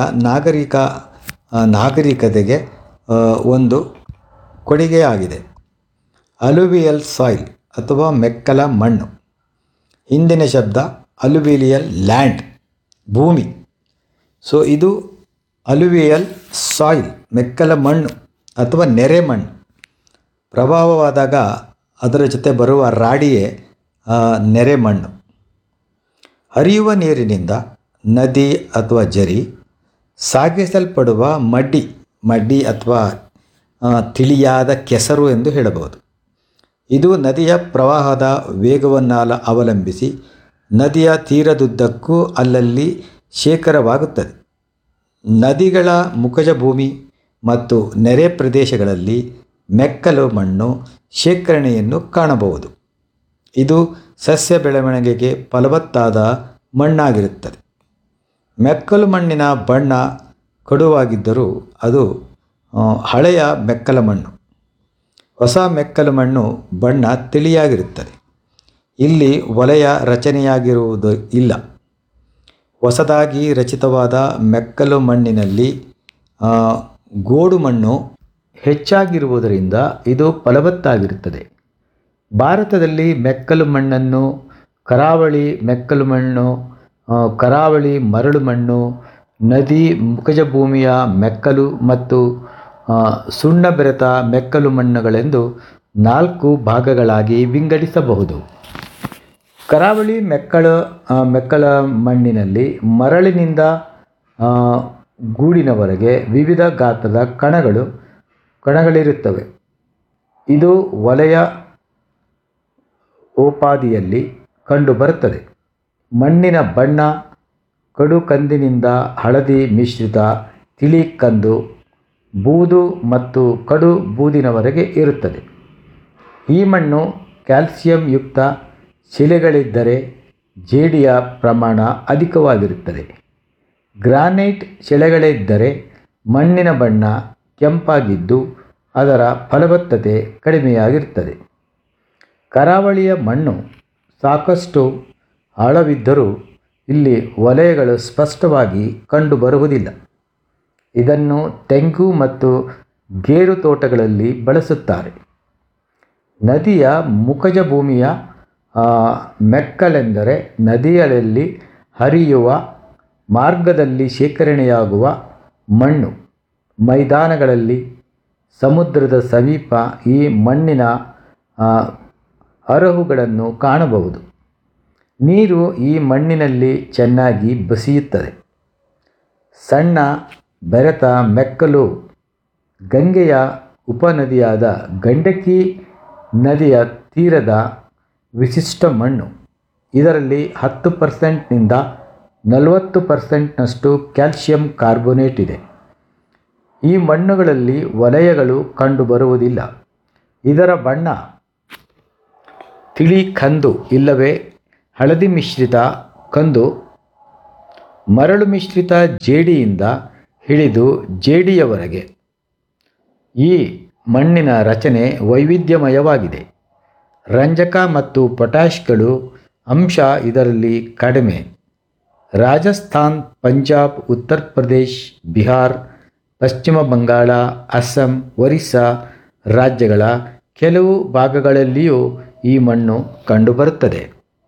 ನಾಗರಿಕತೆಗೆ ಒಂದು ಕೊಡುಗೆಯಾಗಿದೆ. ಅಲುವಿಯಲ್ ಸಾಯಿಲ್ ಅಥವಾ ಮೆಕ್ಕಲ ಮಣ್ಣು. ಹಿಂದಿನ ಶಬ್ದ ಅಲುವಿಯಲ್ ಲ್ಯಾಂಡ್, ಭೂಮಿ. ಸೊ ಇದು ಅಲುವಿಯಲ್ ಸಾಯಿಲ್, ಮೆಕ್ಕಲ ಮಣ್ಣು ಅಥವಾ ನೆರೆ ಮಣ್ಣು. ಪ್ರಭಾವವಾದಾಗ ಅದರ ಜೊತೆ ಬರುವ ರಾಡಿಯೇ ನೆರೆ ಮಣ್ಣು. ಹರಿಯುವ ನೀರಿನಿಂದ ನದಿ ಅಥವಾ ಜರಿ ಸಾಗಿಸಲ್ಪಡುವ ಮಡ್ಡಿ ಅಥವಾ ತಿಳಿಯಾದ ಕೆಸರು ಎಂದು ಹೇಳಬಹುದು. ಇದು ನದಿಯ ಪ್ರವಾಹದ ವೇಗವನ್ನು ಅವಲಂಬಿಸಿ ನದಿಯ ತೀರದುದ್ದಕ್ಕೂ ಅಲ್ಲಲ್ಲಿ ಶೇಖರವಾಗುತ್ತದೆ. ನದಿಗಳ ಮುಖಜ ಭೂಮಿ ಮತ್ತು ನೆರೆ ಪ್ರದೇಶಗಳಲ್ಲಿ ಮೆಕ್ಕಲು ಮಣ್ಣು ಶೇಖರಣೆಯನ್ನು ಕಾಣಬಹುದು. ಇದು ಸಸ್ಯ ಬೆಳವಣಿಗೆಗೆ ಫಲವತ್ತಾದ ಮಣ್ಣಾಗಿರುತ್ತದೆ. ಮೆಕ್ಕಲು ಮಣ್ಣಿನ ಬಣ್ಣ ಕಡುವಾಗಿದ್ದರೂ ಅದು ಹಳೆಯ ಮೆಕ್ಕಲ ಮಣ್ಣು. ಹೊಸ ಮೆಕ್ಕಲು ಮಣ್ಣು ಬಣ್ಣ ತಿಳಿಯಾಗಿರುತ್ತದೆ. ಇಲ್ಲಿ ವಲಯ ರಚನೆಯಾಗಿರುವುದು ಇಲ್ಲ. ಹೊಸದಾಗಿ ರಚಿತವಾದ ಮೆಕ್ಕಲು ಮಣ್ಣಿನಲ್ಲಿ ಗೋಡು ಮಣ್ಣು ಹೆಚ್ಚಾಗಿರುವುದರಿಂದ ಇದು ಫಲವತ್ತಾಗಿರುತ್ತದೆ. ಭಾರತದಲ್ಲಿ ಮೆಕ್ಕಲು ಮಣ್ಣನ್ನು ಕರಾವಳಿ ಮೆಕ್ಕಲು ಮಣ್ಣು, ಕರಾವಳಿ ಮರಳು ಮಣ್ಣು, ನದಿ ಮುಖಜ ಭೂಮಿಯ ಮೆಕ್ಕಲು ಮತ್ತು ಸುಣ್ಣ ಬೆರೆತ ಮೆಕ್ಕಲು ಮಣ್ಣುಗಳೆಂದು 4 ಭಾಗಗಳಾಗಿ ವಿಂಗಡಿಸಬಹುದು. ಕರಾವಳಿ ಮೆಕ್ಕಲ ಮಣ್ಣಿನಲ್ಲಿ ಮರಳಿನಿಂದ ಗೂಡಿನವರೆಗೆ ವಿವಿಧ ಗಾತ್ರದ ಕಣಗಳಿರುತ್ತವೆ. ಇದು ವಲಯ ಓಪಾದಿಯಲ್ಲಿ ಕಂಡುಬರುತ್ತದೆ. ಮಣ್ಣಿನ ಬಣ್ಣ ಕಡು ಕಂದಿನಿಂದ ಹಳದಿ ಮಿಶ್ರಿತ ತಿಳಿ ಕಂದು, ಬೂದು ಮತ್ತು ಕಡು ಬೂದಿನವರೆಗೆ ಇರುತ್ತದೆ. ಈ ಮಣ್ಣು ಕ್ಯಾಲ್ಸಿಯಂ ಯುಕ್ತ ಶಿಲೆಗಳಿದ್ದರೆ ಜೇಡಿಯ ಪ್ರಮಾಣ ಅಧಿಕವಾಗಿರುತ್ತದೆ. ಗ್ರಾನೈಟ್ ಶಿಲೆಗಳಿದ್ದರೆ ಮಣ್ಣಿನ ಬಣ್ಣ ಕೆಂಪಾಗಿದ್ದು ಅದರ ಫಲವತ್ತತೆ ಕಡಿಮೆಯಾಗಿರುತ್ತದೆ. ಕರಾವಳಿಯ ಮಣ್ಣು ಸಾಕಷ್ಟು ಆಳವಿದ್ದರೂ ಇಲ್ಲಿ ವಲಯಗಳು ಸ್ಪಷ್ಟವಾಗಿ ಕಂಡುಬರುವುದಿಲ್ಲ. ಇದನ್ನು ತೆಂಗು ಮತ್ತು ಗೇರು ತೋಟಗಳಲ್ಲಿ ಬಳಸುತ್ತಾರೆ. ನದಿಯ ಮುಖಜ ಭೂಮಿಯ ಮೆಕ್ಕಲೆಂದರೆ ನದಿಗಳಲ್ಲಿ ಹರಿಯುವ ಮಾರ್ಗದಲ್ಲಿ ಶೇಖರಣೆಯಾಗುವ ಮಣ್ಣು. ಮೈದಾನಗಳಲ್ಲಿ, ಸಮುದ್ರದ ಸಮೀಪ ಈ ಮಣ್ಣಿನ ಹರಹುಗಳನ್ನು ಕಾಣಬಹುದು. ನೀರು ಈ ಮಣ್ಣಿನಲ್ಲಿ ಚೆನ್ನಾಗಿ ಬಸಿಯುತ್ತದೆ. ಸಣ್ಣ ಬೆರೆತ ಮೆಕ್ಕಲು ಗಂಗೆಯ ಉಪನದಿಯಾದ ಗಂಡಕಿ ನದಿಯ ತೀರದ ವಿಶಿಷ್ಟ ಮಣ್ಣು. ಇದರಲ್ಲಿ 10%ನಿಂದ 40%ನಷ್ಟು ಕ್ಯಾಲ್ಸಿಯಂ ಕಾರ್ಬೋನೇಟ್ ಇದೆ. ಈ ಮಣ್ಣುಗಳಲ್ಲಿ ವಲಯಗಳು ಕಂಡುಬರುವುದಿಲ್ಲ. ಇದರ ಬಣ್ಣ ತಿಳಿ ಕಂದು ಇಲ್ಲವೇ ಹಳದಿ ಮಿಶ್ರಿತ ಕಂದು, ಮರಳು ಮಿಶ್ರಿತ ಜೇಡಿಯಿಂದ ಹಿಡಿದು ಜೇಡಿಯವರೆಗೆ ಈ ಮಣ್ಣಿನ ರಚನೆ ವೈವಿಧ್ಯಮಯವಾಗಿದೆ. ರಂಜಕ ಮತ್ತು ಪೊಟ್ಯಾಷ್ಗಳು ಅಂಶ ಇದರಲ್ಲಿ ಕಡಿಮೆ. ರಾಜಸ್ಥಾನ್, ಪಂಜಾಬ್, ಉತ್ತರ ಪ್ರದೇಶ್, ಬಿಹಾರ್, ಪಶ್ಚಿಮ ಬಂಗಾಳ, ಅಸ್ಸಾಂ, ಒರಿಸ್ಸಾ ರಾಜ್ಯಗಳ ಕೆಲವು ಭಾಗಗಳಲ್ಲಿಯೂ ಈ ಮಣ್ಣು ಕಂಡುಬರುತ್ತದೆ.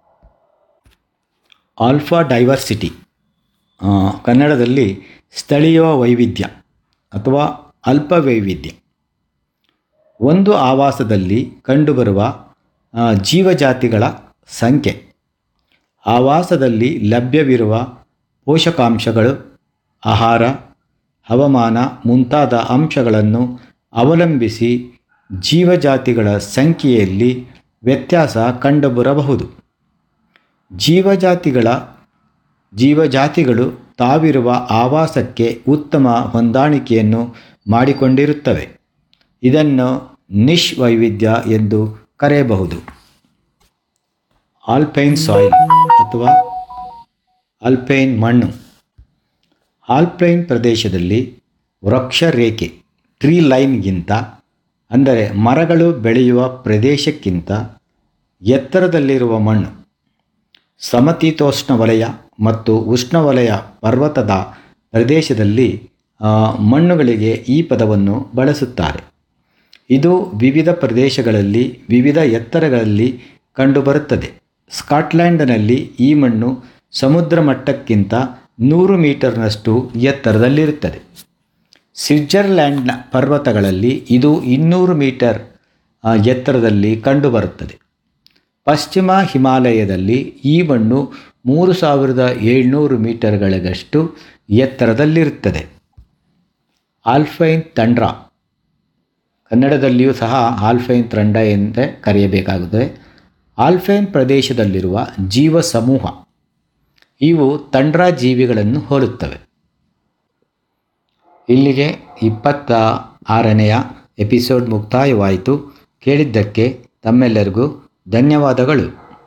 ಆಲ್ಫಾ ಡೈವರ್ಸಿಟಿ, ಕನ್ನಡದಲ್ಲಿ ಸ್ಥಳೀಯ ವೈವಿಧ್ಯ ಅಥವಾ ಅಲ್ಪ ವೈವಿಧ್ಯ. ಒಂದು ಆವಾಸದಲ್ಲಿ ಕಂಡುಬರುವ ಜೀವಜಾತಿಗಳ ಸಂಖ್ಯೆ, ಆವಾಸದಲ್ಲಿ ಲಭ್ಯವಿರುವ ಪೋಷಕಾಂಶಗಳು, ಆಹಾರ, ಹವಾಮಾನ ಮುಂತಾದ ಅಂಶಗಳನ್ನು ಅವಲಂಬಿಸಿ ಜೀವಜಾತಿಗಳ ಸಂಖ್ಯೆಯಲ್ಲಿ ವ್ಯತ್ಯಾಸ ಕಂಡುಬರಬಹುದು. ಜೀವಜಾತಿಗಳು ತಾವಿರುವ ಆವಾಸಕ್ಕೆ ಉತ್ತಮ ಹೊಂದಾಣಿಕೆಯನ್ನು ಮಾಡಿಕೊಂಡಿರುತ್ತವೆ. ಇದನ್ನು ನಿಶ್ ವೈವಿಧ್ಯ ಎಂದು ಕರೆಯಬಹುದು. ಆಲ್ಪೈನ್ ಸಾಯಿಲ್ ಅಥವಾ ಆಲ್ಪೈನ್ ಮಣ್ಣು. ಆಲ್ಪೈನ್ ಪ್ರದೇಶದಲ್ಲಿ ವೃಕ್ಷ ರೇಖೆ ಟ್ರೀ ಲೈನ್ಗಿಂತ, ಅಂದರೆ ಮರಗಳು ಬೆಳೆಯುವ ಪ್ರದೇಶಕ್ಕಿಂತ ಎತ್ತರದಲ್ಲಿರುವ ಮಣ್ಣು. ಸಮಶೀತೋಷ್ಣ ವಲಯ ಮತ್ತು ಉಷ್ಣವಲಯ ಪರ್ವತದ ಪ್ರದೇಶದಲ್ಲಿ ಮಣ್ಣುಗಳಿಗೆ ಈ ಪದವನ್ನು ಬಳಸುತ್ತಾರೆ. ಇದು ವಿವಿಧ ಪ್ರದೇಶಗಳಲ್ಲಿ ವಿವಿಧ ಎತ್ತರಗಳಲ್ಲಿ ಕಂಡುಬರುತ್ತದೆ. ಸ್ಕಾಟ್ಲ್ಯಾಂಡ್ನಲ್ಲಿ ಈ ಮಣ್ಣು ಸಮುದ್ರ ಮಟ್ಟಕ್ಕಿಂತ 100 ಮೀಟರ್ನಷ್ಟು ಎತ್ತರದಲ್ಲಿರುತ್ತದೆ. ಸ್ವಿಟ್ಜರ್ಲ್ಯಾಂಡ್ನ ಪರ್ವತಗಳಲ್ಲಿ ಇದು 200 ಮೀಟರ್ ಎತ್ತರದಲ್ಲಿ ಕಂಡುಬರುತ್ತದೆ. ಪಶ್ಚಿಮ ಹಿಮಾಲಯದಲ್ಲಿ ಈ ಮಣ್ಣು 3700 ಮೀಟರ್ಗಳಷ್ಟು ಎತ್ತರದಲ್ಲಿರುತ್ತದೆ. ಆಲ್ಪೈನ್ ತಂಡ್ರ, ಕನ್ನಡದಲ್ಲಿಯೂ ಸಹ ಆಲ್ಪೈನ್ ತಂಡ ಎಂದೇ ಕರೆಯಬೇಕಾಗುತ್ತದೆ. ಆಲ್ಪೈನ್ ಪ್ರದೇಶದಲ್ಲಿರುವ ಜೀವ ಸಮೂಹ ಇವು ತಂಡ್ರ ಜೀವಿಗಳನ್ನು ಹೋಲುತ್ತವೆ. ಇಲ್ಲಿಗೆ 26ನೆಯ ಎಪಿಸೋಡ್ ಮುಕ್ತಾಯವಾಯಿತು. ಕೇಳಿದ್ದಕ್ಕೆ ತಮ್ಮೆಲ್ಲರಿಗೂ ಧನ್ಯವಾದಗಳು.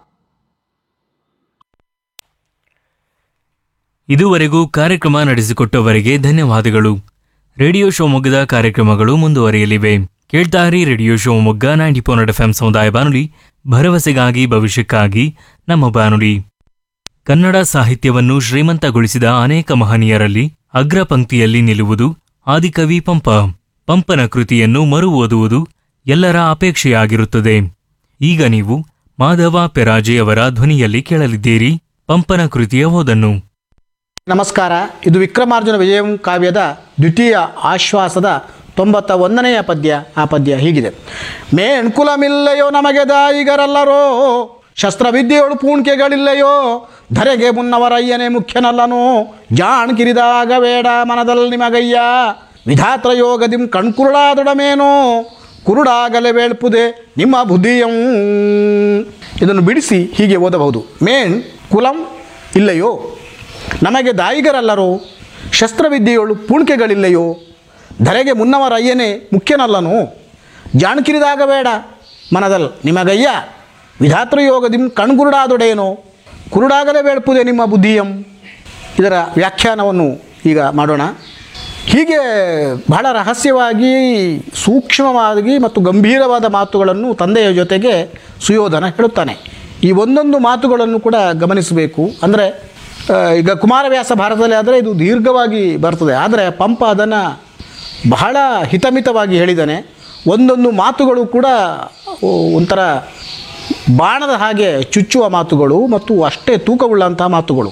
ಇದುವರೆಗೂ ಕಾರ್ಯಕ್ರಮ ನಡೆಸಿಕೊಟ್ಟವರಿಗೆ ಧನ್ಯವಾದಗಳು. ರೇಡಿಯೋ ಶಿವಮೊಗ್ಗದ ಕಾರ್ಯಕ್ರಮಗಳು ಮುಂದುವರಿಯಲಿವೆ. ಕೇಳ್ತಾರಿ ರೇಡಿಯೋ ಶಿವಮೊಗ್ಗ 90.4 FM ಸಮುದಾಯ ಬಾನುಲಿ, ಭರವಸೆಗಾಗಿ ಭವಿಷ್ಯಕ್ಕಾಗಿ ನಮ್ಮ ಬಾನುಲಿ. ಕನ್ನಡ ಸಾಹಿತ್ಯವನ್ನು ಶ್ರೀಮಂತಗೊಳಿಸಿದ ಅನೇಕ ಮಹನೀಯರಲ್ಲಿ ಅಗ್ರ ಪಂಕ್ತಿಯಲ್ಲಿ ನಿಲ್ಲುವುದು ಆದಿಕವಿ ಪಂಪ. ಪಂಪನ ಕೃತಿಯನ್ನು ಮರು ಓದುವುದು ಎಲ್ಲರ ಅಪೇಕ್ಷೆಯಾಗಿರುತ್ತದೆ. ಈಗ ನೀವು ಮಾಧವ ಪೆರಾಜೆಯವರ ಧ್ವನಿಯಲ್ಲಿ ಕೇಳಲಿದ್ದೀರಿ ಪಂಪನ ಕೃತಿಯ ಓದನ್ನು. ನಮಸ್ಕಾರ. ಇದು ವಿಕ್ರಮಾರ್ಜುನ ವಿಜಯಂ ಕಾವ್ಯದ ದ್ವಿತೀಯ ಆಶ್ವಾಸದ 91ನೆಯ ಪದ್ಯ. ಆ ಪದ್ಯ ಹೀಗಿದೆ. ಮೇಣ್ಕುಲಮಿಲ್ಲೆಯೋ ನಮಗೆ ದಾಯಿಗರಲ್ಲರೋ, ಶಸ್ತ್ರವಿದ್ಯೆಯೊಳು ಪೂಣ್ಕೆಗಳಿಲ್ಲೆಯೋ, ಧರೆಗೆ ಮುನ್ನವರಯ್ಯನೇ ಮುಖ್ಯನಲ್ಲನು, ಜಾಣ್ಕಿರಿದಾಗ ಬೇಡ ಮನದಲ್ಲಿ ನಿಮಗಯ್ಯ, ವಿಧಾತ್ರ ಯೋಗದಿಂ ಕಣ್ಕುರುಡಾದೊಡಮೇನೋ, ಕುರುಡಾಗಲೇ ಬೇಳ್ಪುದೆ ನಿಮ್ಮ ಬುದ್ಧಿಯಂ. ಇದನ್ನು ಬಿಡಿಸಿ ಹೀಗೆ ಓದಬಹುದು. ಮೇಣ್ ಕುಲಂ ಇಲ್ಲೆಯೋ, ನಮಗೆ ದಾಯಿಗರಲ್ಲರೋ, ಶಸ್ತ್ರವಿದ್ಯೆಯೊಳು ಪೂಣ್ಕೆಗಳಿಲ್ಲೆಯೋ, ಧರೆಗೆ ಮುನ್ನವರಯ್ಯನೇ ಮುಖ್ಯನಲ್ಲನು, ಜಾಣ್ಕಿರಿದಾಗ ಬೇಡ ಮನದಲ್ ನಿಮಗಯ್ಯ, ವಿಧಾತೃಯೋಗದಿಂ ಕಣ್ಗುರುಡಾದೊಡೇನೋ, ಕುರುಡಾಗಲೇ ಬೇಳ್ಪುದೆ ನಿಮ್ಮ ಬುದ್ಧಿಯಂ. ಇದರ ವ್ಯಾಖ್ಯಾನವನ್ನು ಈಗ ಮಾಡೋಣ. ಹೀಗೆ ಬಹಳ ರಹಸ್ಯವಾಗಿ, ಸೂಕ್ಷ್ಮವಾಗಿ ಮತ್ತು ಗಂಭೀರವಾದ ಮಾತುಗಳನ್ನು ತಂದೆಯ ಜೊತೆಗೆ ಸುಯೋಧನ ಹೇಳುತ್ತಾನೆ. ಈ ಒಂದೊಂದು ಮಾತುಗಳನ್ನು ಕೂಡ ಗಮನಿಸಬೇಕು. ಅಂದರೆ ಈಗ ಕುಮಾರವ್ಯಾಸ ಭಾರತದಲ್ಲಿ ಆದರೆ ಇದು ದೀರ್ಘವಾಗಿ ಬರ್ತದೆ, ಆದರೆ ಪಂಪ ಅದನ್ನು ಬಹಳ ಹಿತಮಿತವಾಗಿ ಹೇಳಿದ್ದಾನೆ. ಒಂದೊಂದು ಮಾತುಗಳು ಕೂಡ ಒಂಥರ ಬಾಣದ ಹಾಗೆ ಚುಚ್ಚುವ ಮಾತುಗಳು ಮತ್ತು ಅಷ್ಟೇ ತೂಕವುಳ್ಳಂಥ ಮಾತುಗಳು.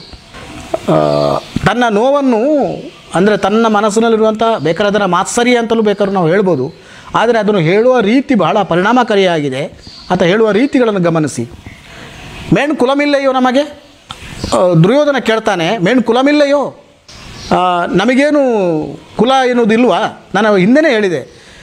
ತನ್ನ ನೋವನ್ನು, ಅಂದರೆ ತನ್ನ ಮನಸ್ಸಿನಲ್ಲಿರುವಂಥ, ಬೇಕಾದ್ರೆ ಅದನ್ನು ಮಾತ್ಸರ್ಯ ಅಂತಲೂ ಬೇಕಾದ್ರೂ ನಾವು ಹೇಳ್ಬೋದು, ಆದರೆ ಅದನ್ನು ಹೇಳುವ ರೀತಿ ಬಹಳ ಪರಿಣಾಮಕಾರಿಯಾಗಿದೆ. ಆತ ಹೇಳುವ ರೀತಿಗಳನ್ನು ಗಮನಿಸಿ. ಮೇಣ್ ಕುಲಮಿಲ್ಲೆಯೋ ನಮಗೆ, ದುರ್ಯೋಧನ ಕೇಳ್ತಾನೆ, ಮೇಣ್ ಕುಲಮಿಲ್ಲೆಯೋ, ನಮಗೇನು ಕುಲ ಎನ್ನುವುದಿಲ್ವಾ? ನಾನು ಹಿಂದೆಯೇ ಹೇಳಿದೆ,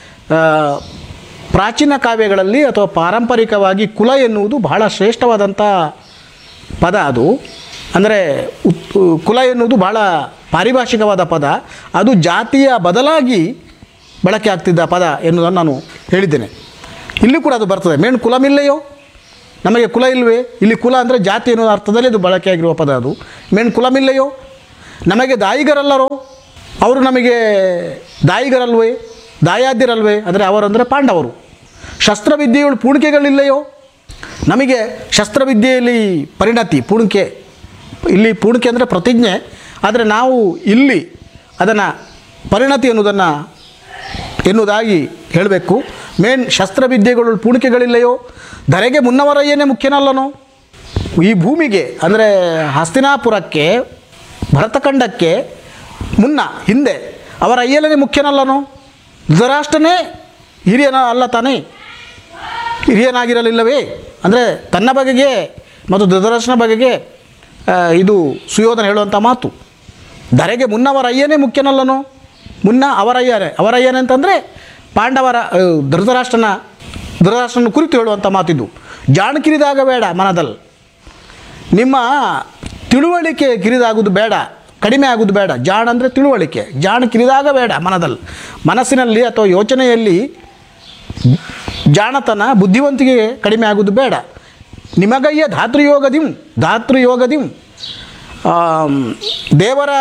ಪ್ರಾಚೀನ ಕಾವ್ಯಗಳಲ್ಲಿ ಅಥವಾ ಪಾರಂಪರಿಕವಾಗಿ ಕುಲ ಎನ್ನುವುದು ಬಹಳ ಶ್ರೇಷ್ಠವಾದಂಥ ಪದ. ಅದು ಅಂದರೆ ಕುಲ ಎನ್ನುವುದು ಬಹಳ ಪಾರಿಭಾಷಿಕವಾದ ಪದ. ಅದು ಜಾತಿಯ ಬದಲಾಗಿ ಬಳಕೆ ಆಗ್ತಿದ್ದ ಪದ ಎನ್ನುವುದನ್ನು ನಾನು ಹೇಳಿದ್ದೇನೆ. ಇಲ್ಲಿ ಕೂಡ ಅದು ಬರ್ತದೆ. ಮೇಣ್ ಕುಲಮಿಲ್ಲೆಯೋ, ನಮಗೆ ಕುಲ ಇಲ್ವೇ? ಇಲ್ಲಿ ಕುಲ ಅಂದರೆ ಜಾತಿ ಅನ್ನೋ ಅರ್ಥದಲ್ಲಿ ಅದು ಬಳಕೆಯಾಗಿರುವ ಪದ ಅದು. ಮೇನ್ ಕುಲಮಿಲ್ಲೆಯೋ? ನಮಗೆ ದಾಯಿಗರಲ್ಲರೋ? ಅವರು ನಮಗೆ ದಾಯಿಗರಲ್ವೇ? ದಾಯಾದ್ಯರಲ್ವೇ? ಅಂದರೆ ಅವರಂದರೆ ಪಾಂಡವರು. ಶಸ್ತ್ರವಿದ್ಯೆಗಳು ಪೂಣಿಕೆಗಳಿಲ್ಲೆಯೋ? ನಮಗೆ ಶಸ್ತ್ರವಿದ್ಯೆಯಲ್ಲಿ ಪರಿಣತಿ, ಪೂಣಿಕೆ, ಇಲ್ಲಿ ಪೂಣಿಕೆ ಅಂದರೆ ಪ್ರತಿಜ್ಞೆ, ಆದರೆ ನಾವು ಇಲ್ಲಿ ಅದನ್ನು ಪರಿಣತಿ ಎನ್ನುವುದಾಗಿ ಹೇಳಬೇಕು. ಮೇನ್ ಶಸ್ತ್ರವಿದ್ಯೆಗಳು ಪೂಣಿಕೆಗಳಿಲ್ಲೆಯೋ? ಧರೆಗೆ ಮುನ್ನವರಯ್ಯನೇ ಮುಖ್ಯನಲ್ಲನೋ? ಈ ಭೂಮಿಗೆ ಅಂದರೆ ಹಸ್ತಿನಾಪುರಕ್ಕೆ, ಭರತಖಂಡಕ್ಕೆ ಮುನ್ನ ಹಿಂದೆ ಅವರ ಅಯ್ಯಲನೇ ಮುಖ್ಯನಲ್ಲನೋ? ಧೃತರಾಷ್ಟ್ರನೇ ಹಿರಿಯನ ಅಲ್ಲ ತಾನೇ? ಹಿರಿಯನಾಗಿರಲಿಲ್ಲವೇ? ಅಂದರೆ ತನ್ನ ಬಗೆಗೆ ಮತ್ತು ಧೃತರಾಷ್ಟ್ರನ ಬಗೆಗೆ ಇದು ಸುಯೋಧನ ಹೇಳುವಂಥ ಮಾತು. ಧರೆಗೆ ಮುನ್ನವರ ಅಯ್ಯನೇ ಮುಖ್ಯನಲ್ಲನೋ? ಮುನ್ನ ಅವರಯ್ಯನೇ ಅಂತಂದರೆ ಪಾಂಡವರ ಧೃತರಾಷ್ಟ್ರನ ಕುರಿತು ಹೇಳುವಂಥ ಮಾತಿದ್ದು. ಜಾಣಕಿರಿದಾಗ ಬೇಡ ಮನದಲ್ಲಿ, ನಿಮ್ಮ ತಿಳುವಳಿಕೆ ಕಿರಿದಾಗೋದು ಬೇಡ, ಕಡಿಮೆ ಆಗೋದು ಬೇಡ. ಜಾಣ ಅಂದರೆ ತಿಳುವಳಿಕೆ, ಜಾಣ ಕಿರಿದಾಗ ಬೇಡ ಮನದಲ್ಲಿ, ಮನಸ್ಸಿನಲ್ಲಿ ಅಥವಾ ಯೋಚನೆಯಲ್ಲಿ ಜಾಣತನ, ಬುದ್ಧಿವಂತಿಕೆ ಕಡಿಮೆ ಆಗೋದು ಬೇಡ. ನಿಮಗಯ್ಯ ಧಾತೃಯೋಗದಿಂ ದೇವರ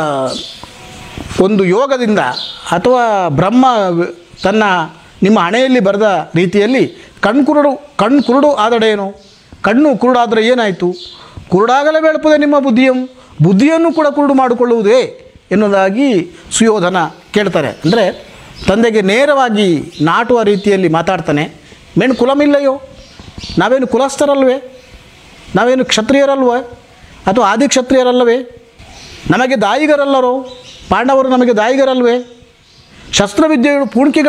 ಒಂದು ಯೋಗದಿಂದ ಅಥವಾ ಬ್ರಹ್ಮ ತನ್ನ ನಿಮ್ಮ ಹಣೆಯಲ್ಲಿ ಬರೆದ ರೀತಿಯಲ್ಲಿ ಕಣ್ಣು ಕುರುಡು ಆದಡೇನು? ಕಣ್ಣು ಕುರುಡಾದರೆ ಏನಾಯಿತು? ಕುರುಡಾಗಲೇ ಬೆಳಪದೆ ನಿಮ್ಮ ಬುದ್ಧಿಯನ್ನು ಕೂಡ ಕುರುಡು ಮಾಡಿಕೊಳ್ಳುವುದೇ ಎನ್ನುವುದಾಗಿ ಸುಯೋಧನ ಕೇಳ್ತಾರೆ. ಅಂದರೆ ತಂದೆಗೆ ನೇರವಾಗಿ ನಾಟುವ ರೀತಿಯಲ್ಲಿ ಮಾತಾಡ್ತಾನೆ. ಮೇನ್ ಕುಲಮಿಲ್ಲೆಯೋ? ನಾವೇನು ಕುಲಸ್ಥರಲ್ವೇ? ನಾವೇನು ಕ್ಷತ್ರಿಯರಲ್ವೇ? ಅಥವಾ ಆದಿಕ್ಷತ್ರಿಯರಲ್ಲವೇ? ನಮಗೆ ದಾಯಿಗರಲ್ಲರೋ? ಪಾಂಡವರು ನಮಗೆ ದಾಯಿಗರಲ್ವೇ? ಶಸ್ತ್ರವಿದ್ಯೆಗಳು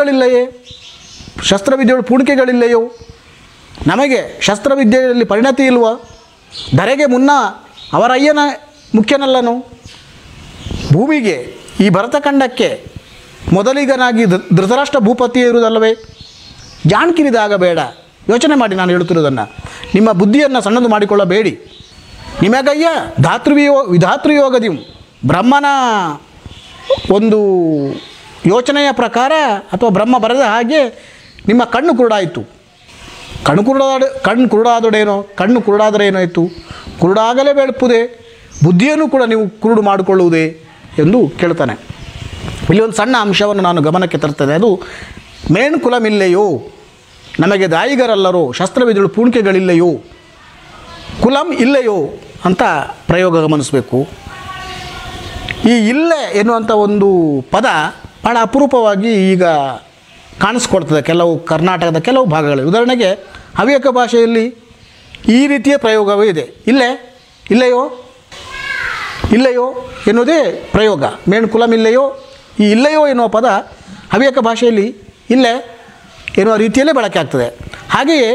ಪೂಣಿಕೆಗಳಿಲ್ಲೆಯೋ? ನಮಗೆ ಶಸ್ತ್ರವಿದ್ಯೆಯಲ್ಲಿ ಪರಿಣತಿ ಇಲ್ವ? ಧರೆಗೆ ಮುನ್ನ ಅವರ ಅಯ್ಯನ ಮುಖ್ಯನಲ್ಲನು? ಭೂಮಿಗೆ, ಈ ಭರತಖಂಡಕ್ಕೆ ಮೊದಲಿಗನಾಗಿ ಧೃತರಾಷ್ಟ್ರ ಭೂಪತಿಯೇ ಇರುವುದಲ್ಲವೇ? ಜಾಣ್ಕಿರಿದಾಗ ಬೇಡ. ಯೋಚನೆ ಮಾಡಿ ನಾನು ಹೇಳುತ್ತಿರುವುದನ್ನು. ನಿಮ್ಮ ಬುದ್ಧಿಯನ್ನು ಸಣ್ಣದು ಮಾಡಿಕೊಳ್ಳಬೇಡಿ. ನಿಮಗಯ್ಯ ವಿಧಾತೃಯೋಗದಿಂ ಬ್ರಹ್ಮನ ಒಂದು ಯೋಚನೆಯ ಪ್ರಕಾರ ಅಥವಾ ಬ್ರಹ್ಮ ಬರೆದ ಹಾಗೆ ನಿಮ್ಮ ಕಣ್ಣು ಕುರುಡಾಯಿತು. ಕಣ್ಣು ಕುರುಡಾದರೆ ಏನಾಯಿತು? ಕುರುಡಾಗಲೇ ಬೆಳಪುದೆ, ಬುದ್ಧಿಯನ್ನು ಕೂಡ ನೀವು ಕುರುಡು ಮಾಡಿಕೊಳ್ಳುವುದೇ ಎಂದು ಕೇಳ್ತಾನೆ. ಇಲ್ಲಿ ಒಂದು ಸಣ್ಣ ಅಂಶವನ್ನು ನಾನು ಗಮನಕ್ಕೆ ತರ್ತೇನೆ. ಅದು ಮೇಣ್ ಕುಲಮಿಲ್ಲೆಯೋ? ನಮಗೆ ದಾಯಿಗರಲ್ಲರೋ? ಶಸ್ತ್ರವಿದ್ಯೆಗಳು ಪೂಣಿಕೆಗಳಿಲ್ಲೆಯೋ? ಕುಲಂ ಇಲ್ಲೆಯೋ ಅಂತ ಪ್ರಯೋಗ ಗಮನಿಸಬೇಕು. ಈ ಇಲ್ಲೆ ಎನ್ನುವಂಥ ಒಂದು ಪದ ಭಾಳ ಅಪರೂಪವಾಗಿ ಈಗ ಕಾಣಿಸ್ಕೊಡ್ತದೆ ಕೆಲವು ಕರ್ನಾಟಕದ ಕೆಲವು ಭಾಗಗಳಲ್ಲಿ. ಉದಾಹರಣೆಗೆ ಹವ್ಯಕ ಭಾಷೆಯಲ್ಲಿ ಈ ರೀತಿಯ ಪ್ರಯೋಗವೇ ಇದೆ. ಇಲ್ಲೆಯೋ ಎನ್ನುವುದೇ ಪ್ರಯೋಗ. ಮೇಣ್ ಕುಲಮಿಲ್ಲೆಯೋ? ಈ ಇಲ್ಲೆಯೋ ಎನ್ನುವ ಪದ ಹವ್ಯಕ ಭಾಷೆಯಲ್ಲಿ ಇಲ್ಲೆ ಎನ್ನುವ ರೀತಿಯಲ್ಲೇ ಬಳಕೆ ಆಗ್ತದೆ. ಹಾಗೆಯೇ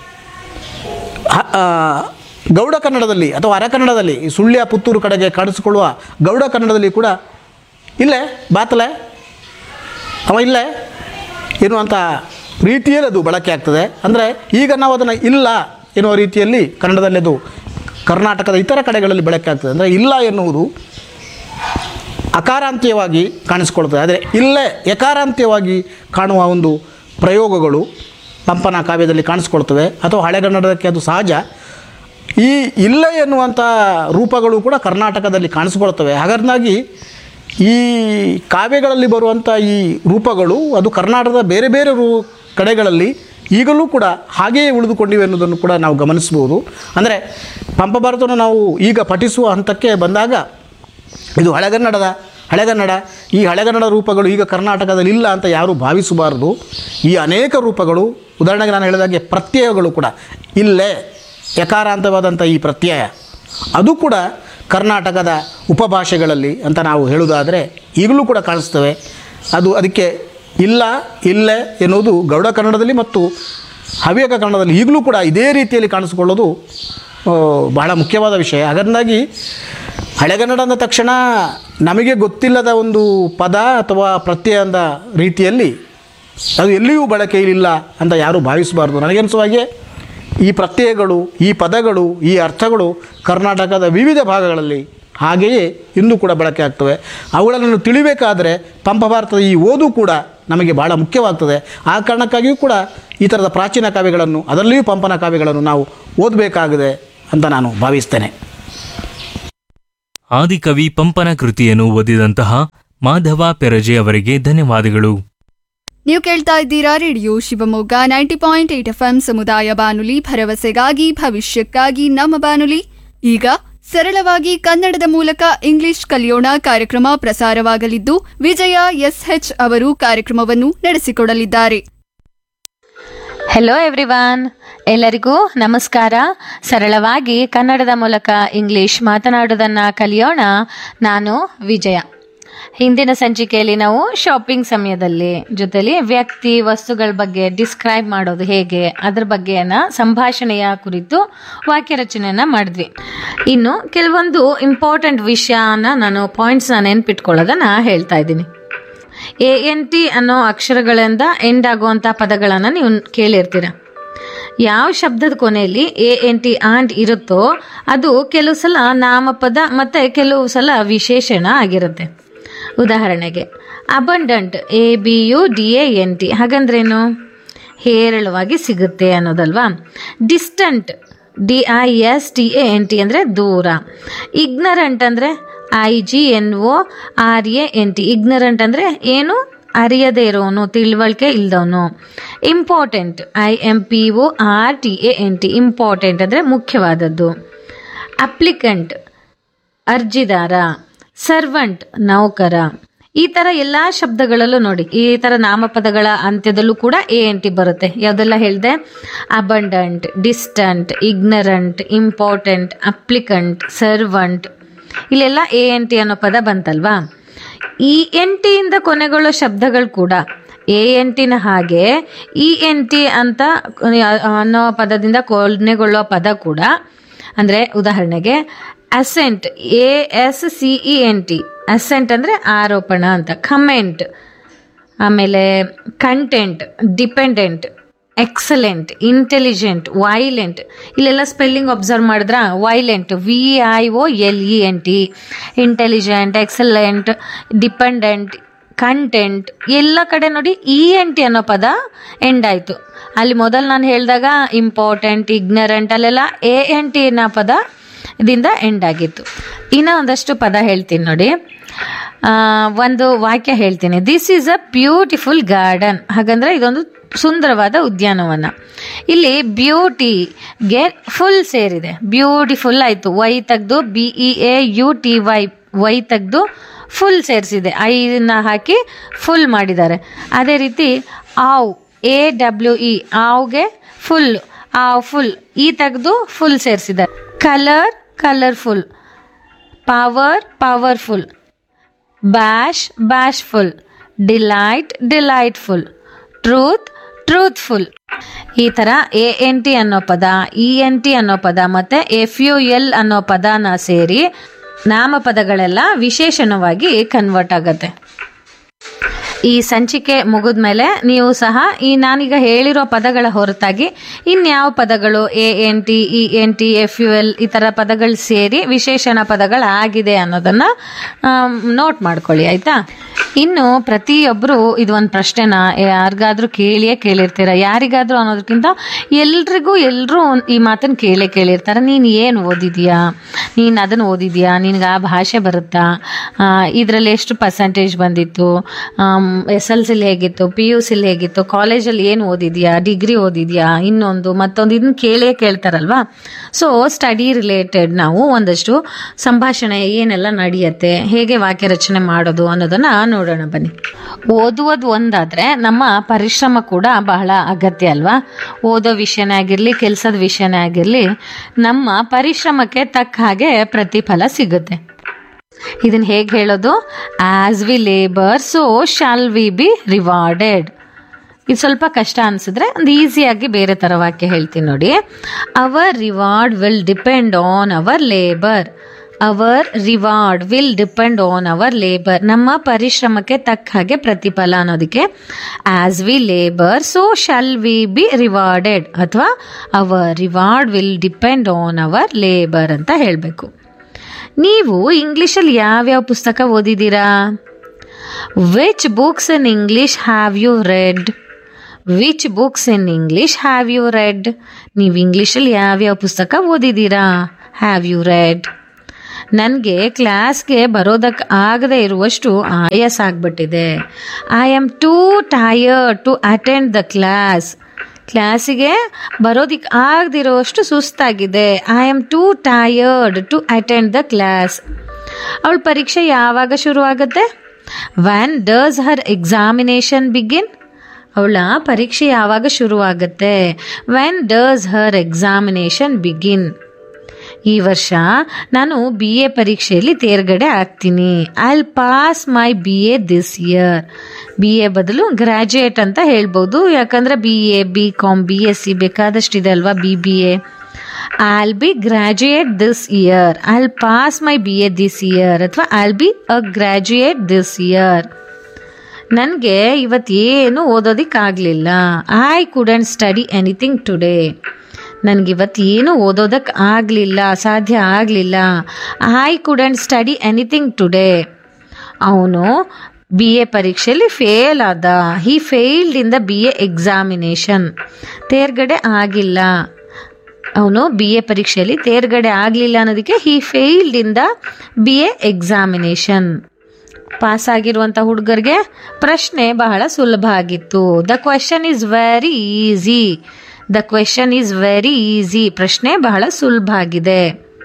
ಗೌಡ ಕನ್ನಡದಲ್ಲಿ ಅಥವಾ ಅರಕನ್ನಡದಲ್ಲಿ, ಈ ಸುಳ್ಯ ಪುತ್ತೂರು ಕಡೆಗೆ ಕಾಣಿಸಿಕೊಳ್ಳುವ ಗೌಡ ಕನ್ನಡದಲ್ಲಿ ಕೂಡ ಇಲ್ಲೇ ಬಾತಲೆ ಅವ ಇಲ್ಲೇ ಎನ್ನುವಂಥ ರೀತಿಯಲ್ಲಿ ಅದು ಬಳಕೆ ಆಗ್ತದೆ. ಅಂದರೆ ಈಗ ನಾವು ಅದನ್ನು ಇಲ್ಲ ಎನ್ನುವ ರೀತಿಯಲ್ಲಿ ಕನ್ನಡದಲ್ಲಿ ಅದು ಕರ್ನಾಟಕದ ಇತರ ಕಡೆಗಳಲ್ಲಿ ಬಳಕೆ ಆಗ್ತದೆ. ಅಂದರೆ ಇಲ್ಲ ಎನ್ನುವುದು ಅಕಾರಾಂತ್ಯವಾಗಿ ಕಾಣಿಸ್ಕೊಳ್ತದೆ. ಆದರೆ ಇಲ್ಲೇ ಯಕಾರಾಂತ್ಯವಾಗಿ ಕಾಣುವ ಒಂದು ಪ್ರಯೋಗಗಳು ಪಂಪನ ಕಾವ್ಯದಲ್ಲಿ ಕಾಣಿಸ್ಕೊಳ್ತವೆ, ಅಥವಾ ಹಳೆಗನ್ನಡಕ್ಕೆ ಅದು ಸಹಜ. ಈ ಇಲ್ಲ ಎನ್ನುವಂಥ ರೂಪಗಳು ಕೂಡ ಕರ್ನಾಟಕದಲ್ಲಿ ಕಾಣಿಸ್ಕೊಳ್ತವೆ. ಹಾಗಾಗಿ ಈ ಕಾವ್ಯಗಳಲ್ಲಿ ಬರುವಂಥ ಈ ರೂಪಗಳು ಅದು ಕರ್ನಾಟಕದ ಬೇರೆ ಬೇರೆ ಕಡೆಗಳಲ್ಲಿ ಈಗಲೂ ಕೂಡ ಹಾಗೆಯೇ ಉಳಿದುಕೊಂಡಿವೆ ಎನ್ನುವುದನ್ನು ಕೂಡ ನಾವು ಗಮನಿಸ್ಬೋದು. ಅಂದರೆ ಪಂಪ ಭಾರತವನ್ನು ನಾವು ಈಗ ಪಠಿಸುವ ಹಂತಕ್ಕೆ ಬಂದಾಗ ಇದು ಹಳೆಗನ್ನಡ, ಈ ಹಳೆಗನ್ನಡ ರೂಪಗಳು ಈಗ ಕರ್ನಾಟಕದಲ್ಲಿ ಇಲ್ಲ ಅಂತ ಯಾರೂ ಭಾವಿಸಬಾರದು. ಈ ಅನೇಕ ರೂಪಗಳು, ಉದಾಹರಣೆಗೆ ನಾನು ಹೇಳಿದಾಗೆ ಪ್ರತ್ಯಯಗಳು ಕೂಡ ಇಲ್ಲೇ ಯಕಾರಾಂತವಾದಂಥ ಈ ಪ್ರತ್ಯಯ ಅದು ಕೂಡ ಕರ್ನಾಟಕದ ಉಪಭಾಷೆಗಳಲ್ಲಿ ಅಂತ ನಾವು ಹೇಳುವುದಾದರೆ ಈಗಲೂ ಕೂಡ ಕಾಣಿಸ್ತವೆ. ಅದಕ್ಕೆ ಇಲ್ಲೇ ಎನ್ನುವುದು ಗೌಡ ಕನ್ನಡದಲ್ಲಿ ಮತ್ತು ಹವ್ಯಕ ಕನ್ನಡದಲ್ಲಿ ಈಗಲೂ ಕೂಡ ಇದೇ ರೀತಿಯಲ್ಲಿ ಕಾಣಿಸಿಕೊಳ್ಳೋದು ಬಹಳ ಮುಖ್ಯವಾದ ವಿಷಯ. ಹಾಗಾಗಿ ಹಳೆಗನ್ನಡ ಅಂದ ತಕ್ಷಣ ನಮಗೆ ಗೊತ್ತಿಲ್ಲದ ಒಂದು ಪದ ಅಥವಾ ಪ್ರತ್ಯಯ ಅಂದ ರೀತಿಯಲ್ಲಿ ಅದು ಎಲ್ಲಿಯೂ ಬಳಕೆಯಿಲ್ಲ ಅಂತ ಯಾರೂ ಭಾವಿಸಬಾರ್ದು. ನನಗನ್ನಿಸುವ ಹಾಗೆ ಈ ಪ್ರತ್ಯಯಗಳು, ಈ ಪದಗಳು, ಈ ಅರ್ಥಗಳು ಕರ್ನಾಟಕದ ವಿವಿಧ ಭಾಗಗಳಲ್ಲಿ ಹಾಗೆಯೇ ಇಂದು ಕೂಡ ಬಳಕೆ ಆಗ್ತವೆ. ಅವುಗಳನ್ನು ತಿಳಿಬೇಕಾದರೆ ಪಂಪ ಭಾರತದ ಈ ಓದು ಕೂಡ ನಮಗೆ ಭಾಳ ಮುಖ್ಯವಾಗ್ತದೆ. ಆ ಕಾರಣಕ್ಕಾಗಿಯೂ ಕೂಡ ಈ ಥರದ ಪ್ರಾಚೀನ ಕಾವ್ಯಗಳನ್ನು, ಅದರಲ್ಲಿಯೂ ಪಂಪನ ಕಾವ್ಯಗಳನ್ನು ನಾವು ಓದಬೇಕಾಗಿದೆ ಅಂತ ನಾನು ಭಾವಿಸ್ತೇನೆ. ಆದಿಕವಿ ಪಂಪನ ಕೃತಿಯನ್ನು ಓದಿದಂತಹ ಮಾಧವ ಪೆರಜೆ ಅವರಿಗೆ ಧನ್ಯವಾದಗಳು. ನೀವು ಕೇಳ್ತಾ ಇದ್ದೀರಾ ರೇಡಿಯೋ ಶಿವಮೊಗ್ಗ 90.8 FM ಸಮುದಾಯ ಬಾನುಲಿ, ಭರವಸೆಗಾಗಿ ಭವಿಷ್ಯಕ್ಕಾಗಿ ನಮ್ಮ ಬಾನುಲಿ. ಈಗ ಸರಳವಾಗಿ ಕನ್ನಡದ ಮೂಲಕ ಇಂಗ್ಲಿಷ್ ಕಲಿಯೋಣ ಕಾರ್ಯಕ್ರಮ ಪ್ರಸಾರವಾಗಲಿದ್ದು, ವಿಜಯ SH ಅವರು ಕಾರ್ಯಕ್ರಮವನ್ನು ನಡೆಸಿಕೊಡಲಿದ್ದಾರೆ. ಹೆಲೋ ಎವ್ರಿವಾನ್, ಎಲ್ಲರಿಗೂ ನಮಸ್ಕಾರ. ಸರಳವಾಗಿ ಕನ್ನಡದ ಮೂಲಕ ಇಂಗ್ಲಿಷ್ ಮಾತನಾಡುವುದನ್ನು ಕಲಿಯೋಣ. ನಾನು ವಿಜಯ. ಹಿಂದಿನ ಸಂಚಿಕೆಯಲ್ಲಿ ನಾವು ಶಾಪಿಂಗ್ ಸಮಯದಲ್ಲಿ ಜೊತೆಲಿ ವ್ಯಕ್ತಿ ವಸ್ತುಗಳ ಬಗ್ಗೆ ಡಿಸ್ಕ್ರೈಬ್ ಮಾಡೋದು ಹೇಗೆ ಅದ್ರ ಬಗ್ಗೆನ ಸಂಭಾಷಣೆಯ ಕುರಿತು ವಾಕ್ಯ ರಚನೆಯನ್ನ ಮಾಡಿದ್ವಿ. ಇನ್ನು ಕೆಲವೊಂದು ಇಂಪಾರ್ಟೆಂಟ್ ವಿಷಯನ ನಾನು ಪಾಯಿಂಟ್ಸ್ನ ನೆನ್ಪಿಟ್ಕೊಳ್ಳೋದನ್ನ ಹೇಳ್ತಾ ಇದ್ದೀನಿ. ANT ಅನ್ನೋ ಅಕ್ಷರಗಳಿಂದ ಎಂಡ್ ಆಗುವಂಥ ಪದಗಳನ್ನು ನೀವು ಕೇಳಿರ್ತೀರ. ಯಾವ ಶಬ್ದದ ಕೊನೆಯಲ್ಲಿ ANT ಆಂಟ್ ಇರುತ್ತೋ ಅದು ಕೆಲವು ಸಲ ನಾಮಪದ ಮತ್ತು ಕೆಲವು ಸಲ ವಿಶೇಷಣ ಆಗಿರುತ್ತೆ. ಉದಾಹರಣೆಗೆ ಅಬಂಡಂಟ್ ABUDANT ಹಾಗಂದ್ರೇನು? ಹೇರಳವಾಗಿ ಸಿಗುತ್ತೆ ಅನ್ನೋದಲ್ವಾ. ಡಿಸ್ಟಂಟ್ DISTANT ಅಂದರೆ ದೂರ. ಇಗ್ನರೆಂಟ್ ಅಂದರೆ IGNORANT ಇಗ್ನರೆಂಟ್ ಅಂದರೆ ಏನು? ಅರಿಯದೇ ಇರೋನು, ತಿಳುವಳಿಕೆ ಇಲ್ದವನು. ಇಂಪಾರ್ಟೆಂಟ್ IMPORTANT ಇಂಪಾರ್ಟೆಂಟ್ ಅಂದರೆ ಮುಖ್ಯವಾದದ್ದು. ಅಪ್ಲಿಕೆಂಟ್ ಅರ್ಜಿದಾರ. ಸರ್ವಂಟ್ ನೌಕರ. ಈ ಥರ ಎಲ್ಲ ಶಬ್ದಗಳಲ್ಲೂ ನೋಡಿ, ಈ ಥರ ನಾಮಪದಗಳ ಅಂತ್ಯದಲ್ಲೂ ಕೂಡ ANT ಬರುತ್ತೆ. ಯಾವುದೆಲ್ಲ ಹೇಳಿದೆ? Abundant, ಡಿಸ್ಟಂಟ್, ignorant, important, applicant, servant. ಇಲ್ಲೆಲ್ಲ ANT ಅನ್ನೋ ಪದ ಬಂತಲ್ವಾ. ENT ಇಂದ ಕೊನೆಗೊಳ್ಳೋ ಶಬ್ದಗಳು ಕೂಡ ANTನ ಹಾಗೆ ENT ಅಂತ ಅನ್ನೋ ಪದದಿಂದ ಕೊನೆಗೊಳ್ಳೋ ಪದ ಕೂಡ, ಅಂದರೆ ಉದಾಹರಣೆಗೆ ಅಸೆಂಟ್ ASCENT ಅಸೆಂಟ್ ಅಂದರೆ ಆರೋಪಣ ಅಂತ. ಕಮೆಂಟ್, ಆಮೇಲೆ content, dependent, excellent, intelligent, violent. ಇಲ್ಲೆಲ್ಲ ಸ್ಪೆಲ್ಲಿಂಗ್ ಅಬ್ಸರ್ವ್ ಮಾಡಿದ್ರ violent VIOLENT, intelligent, excellent, dependent, content ಎಲ್ಲ ಕಡೆ ನೋಡಿ ENT ಅನ್ನೋ ಪದ ಎಂಡ್ ಆಯಿತು. ಅಲ್ಲಿ ಮೊದಲು ನಾನು ಹೇಳಿದಾಗ ಇಂಪಾರ್ಟೆಂಟ್, ಇಗ್ನರೆಂಟ್ ಅಲ್ಲೆಲ್ಲ ANT ಅನ್ನೋ ಪದ ಇದರಿಂದ ಎಂಡ್ ಆಗಿತ್ತು. ಇನ್ನು ಒಂದಷ್ಟು ಪದ ಹೇಳ್ತೀನಿ ನೋಡಿ. ಒಂದು ವಾಕ್ಯ ಹೇಳ್ತೀನಿ. This is a beautiful garden. ಹಾಗಂದ್ರೆ ಇದೊಂದು ಸುಂದರವಾದ ಉದ್ಯಾನವನ. ಇಲ್ಲಿ ಬ್ಯೂಟಿಗೆ ಫುಲ್ ಸೇರಿದೆ. ಬ್ಯೂಟಿಫುಲ್ ಆಯಿತು. ವೈ ತೆಗೆದು BEAUTY ವೈ ತೆಗೆದು ಫುಲ್ ಸೇರಿಸಿದೆ. ಐನ ಹಾಕಿ ಫುಲ್ ಮಾಡಿದ್ದಾರೆ. ಅದೇ ರೀತಿ ಆವ್ AWE ಆವ್ಗೆ ಫುಲ್, ಆವ್ ಫುಲ್ ಈ ತೆಗೆದು full ಸೇರಿಸಿದ್ದಾರೆ. Colour colourful. Power powerful. Bash ಬ್ಯಾಶ್ಫುಲ್. Delight delightful. Truth truthful. ಈ ಥರ ANT ಅನ್ನೋ ಪದ, ENT ಅನ್ನೋ ಪದ ಮತ್ತು FUL ಅನ್ನೋ ಪದನ ಸೇರಿ ನಾಮಪದಗಳೆಲ್ಲ ವಿಶೇಷಣವಾಗಿ ಕನ್ವರ್ಟ್ ಆಗತ್ತೆ. ಈ ಸಂಚಿಕೆ ಮುಗಿದ್ಮೇಲೆ ನೀವು ಸಹ ಈ ನಾನೀಗ ಹೇಳಿರೋ ಪದಗಳ ಹೊರತಾಗಿ ಇನ್ಯಾವ ಪದಗಳು ANT ENT FUL ಈ ಥರ ಪದಗಳು ಸೇರಿ ವಿಶೇಷಣ ಪದಗಳಾಗಿದೆ ಅನ್ನೋದನ್ನು ನೋಟ್ ಮಾಡ್ಕೊಳ್ಳಿ, ಆಯಿತಾ? ಇನ್ನು ಪ್ರತಿಯೊಬ್ಬರು ಇದೊಂದು ಪ್ರಶ್ನೆನ ಯಾರಿಗಾದ್ರೂ ಕೇಳಿರ್ತೀರ. ಯಾರಿಗಾದ್ರೂ ಅನ್ನೋದಕ್ಕಿಂತ ಎಲ್ಲರೂ ಈ ಮಾತನ್ನು ಕೇಳಿರ್ತಾರೆ. ನೀನು ಏನು ಓದಿದ್ಯಾ, ನೀನು ಅದನ್ನು ಓದಿದ್ಯಾ, ನಿನಗೆ ಆ ಭಾಷೆ ಬರುತ್ತಾ, ಇದರಲ್ಲಿ ಎಷ್ಟು ಪರ್ಸೆಂಟೇಜ್ ಬಂದಿತ್ತು, SLCಲಿ ಹೇಗಿತ್ತು, PUCಲಿ ಹೇಗಿತ್ತು, ಕಾಲೇಜಲ್ಲಿ ಏನು ಓದಿದ್ಯಾ, ಡಿಗ್ರಿ ಓದಿದ್ಯಾ, ಇನ್ನೊಂದು ಮತ್ತೊಂದು ಇದನ್ನು ಕೇಳ್ತಾರಲ್ವಾ. ಸೊ ಸ್ಟಡಿ ರಿಲೇಟೆಡ್ ನಾವು ಒಂದಷ್ಟು ಸಂಭಾಷಣೆ ಏನೆಲ್ಲ ನಡೆಯುತ್ತೆ, ಹೇಗೆ ವಾಕ್ಯ ರಚನೆ ಮಾಡೋದು ಅನ್ನೋದನ್ನ ನೋಡೋಣ ಬನ್ನಿ. ಓದುವುದು ಒಂದಾದ್ರೆ ನಮ್ಮ ಪರಿಶ್ರಮ ಕೂಡ ಬಹಳ ಅಗತ್ಯ ಅಲ್ವಾ. ಓದೋ ವಿಷಯನೇ ಆಗಿರಲಿ, ಕೆಲಸದ ವಿಷಯನೇ ಆಗಿರಲಿ, ನಮ್ಮ ಪರಿಶ್ರಮಕ್ಕೆ ತಕ್ಕ ಹಾಗೆ ಪ್ರತಿಫಲ ಸಿಗುತ್ತೆ. ಇದನ್ನ ಹೇಗೆ ಹೇಳೋದು? As we labour so shall we B rewarded. ಇದು ಸ್ವಲ್ಪ ಕಷ್ಟ ಅನ್ಸಿದ್ರೆ ಒಂದು ಈಸಿಯಾಗಿ ಬೇರೆ ಥರ ವಾಕ್ಯ ಹೇಳ್ತೀನಿ ನೋಡಿ. Hour reward will depend on hour labour. Hour reward will depend on hour labour. ನಮ್ಮ ಪರಿಶ್ರಮಕ್ಕೆ ತಕ್ಕ ಹಾಗೆ ಪ್ರತಿಫಲ ಅನ್ನೋದಕ್ಕೆ as we labour so shall we B rewarded ಅಥವಾ hour reward will depend on hour labour ಅಂತ ಹೇಳಬೇಕು. ನೀವು ಇಂಗ್ಲಿಷಲ್ಲಿ ಯಾವ್ಯಾವ ಪುಸ್ತಕ ಓದಿದ್ದೀರಾ? Which books in English have you read? Which books in English have you read? ನೀವು ಇಂಗ್ಲಿಷಲ್ಲಿ ಯಾವ್ಯಾವ ಪುಸ್ತಕ ಓದಿದ್ದೀರಾ? Have you read? ನನಗೆ ಕ್ಲಾಸ್ಗೆ ಬರೋದಕ್ಕೆ ಆಗದೆ ಇರುವಷ್ಟು ಆಯಾಸ ಆಗ್ಬಿಟ್ಟಿದೆ. I am two tired to attend the ಕ್ಲಾಸಿಗೆ ಬರೋದಕ್ಕೆ ಆಗದಿರೋಷ್ಟು ಸುಸ್ತಾಗಿದೆ. I am two tired to attend the class. ಅವಳ ಪರೀಕ್ಷೆ ಯಾವಾಗ ಶುರುವಾಗುತ್ತೆ? Van does Har examination begin? ಅವಳ ಪರೀಕ್ಷೆ ಯಾವಾಗ ಶುರುವಾಗುತ್ತೆ? Van does Har examination begin? ಈ ವರ್ಷ ನಾನು BA ಪರೀಕ್ಷೆಯಲ್ಲಿ ತೇರ್ಗಡೆ ಆಗ್ತೀನಿ. I will pass my BA this year. BA ಬದಲು ಗ್ರಾಜ್ಯುಯೇಟ್ ಅಂತ ಹೇಳ್ಬೋದು, ಯಾಕಂದರೆ BA, BCom, BSc ಬೇಕಾದಷ್ಟಿದೆ ಅಲ್ವಾ, BBA. I will be graduate this year. I will pass my BA this year ಅಥವಾ I will be a graduate this year. ನನಗೆ ಇವತ್ತೇನು ಓದೋದಕ್ಕಾಗಲಿಲ್ಲ. I couldn't study anything today. ನನಗಿವತ್ತು ಏನು ಓದೋದಕ್ಕೆ ಆಗಲಿಲ್ಲ, ಸಾಧ್ಯ ಆಗಲಿಲ್ಲ. I couldn't study anything today. ಅವನು BA ಪರೀಕ್ಷೆಯಲ್ಲಿ ಫೇಲ್ ಆದ. ಹಿ failed in the BA examination. ತೇರ್ಗಡೆ ಆಗಿಲ್ಲ. ಅವನು BA ಪರೀಕ್ಷೆಯಲ್ಲಿ ತೇರ್ಗಡೆ ಆಗಲಿಲ್ಲ ಅನ್ನೋದಕ್ಕೆ ಹಿ failed in the BA examination. Pass ಆಗಿರುವಂಥ ಹುಡುಗರಿಗೆ ಪ್ರಶ್ನೆ ಬಹಳ ಸುಲಭ ಆಗಿತ್ತು. The question is very easy. The question is very easy. ಪ್ರಶ್ನೆ ಬಹಳ ಸುಲಭ ಆಗಿದೆ.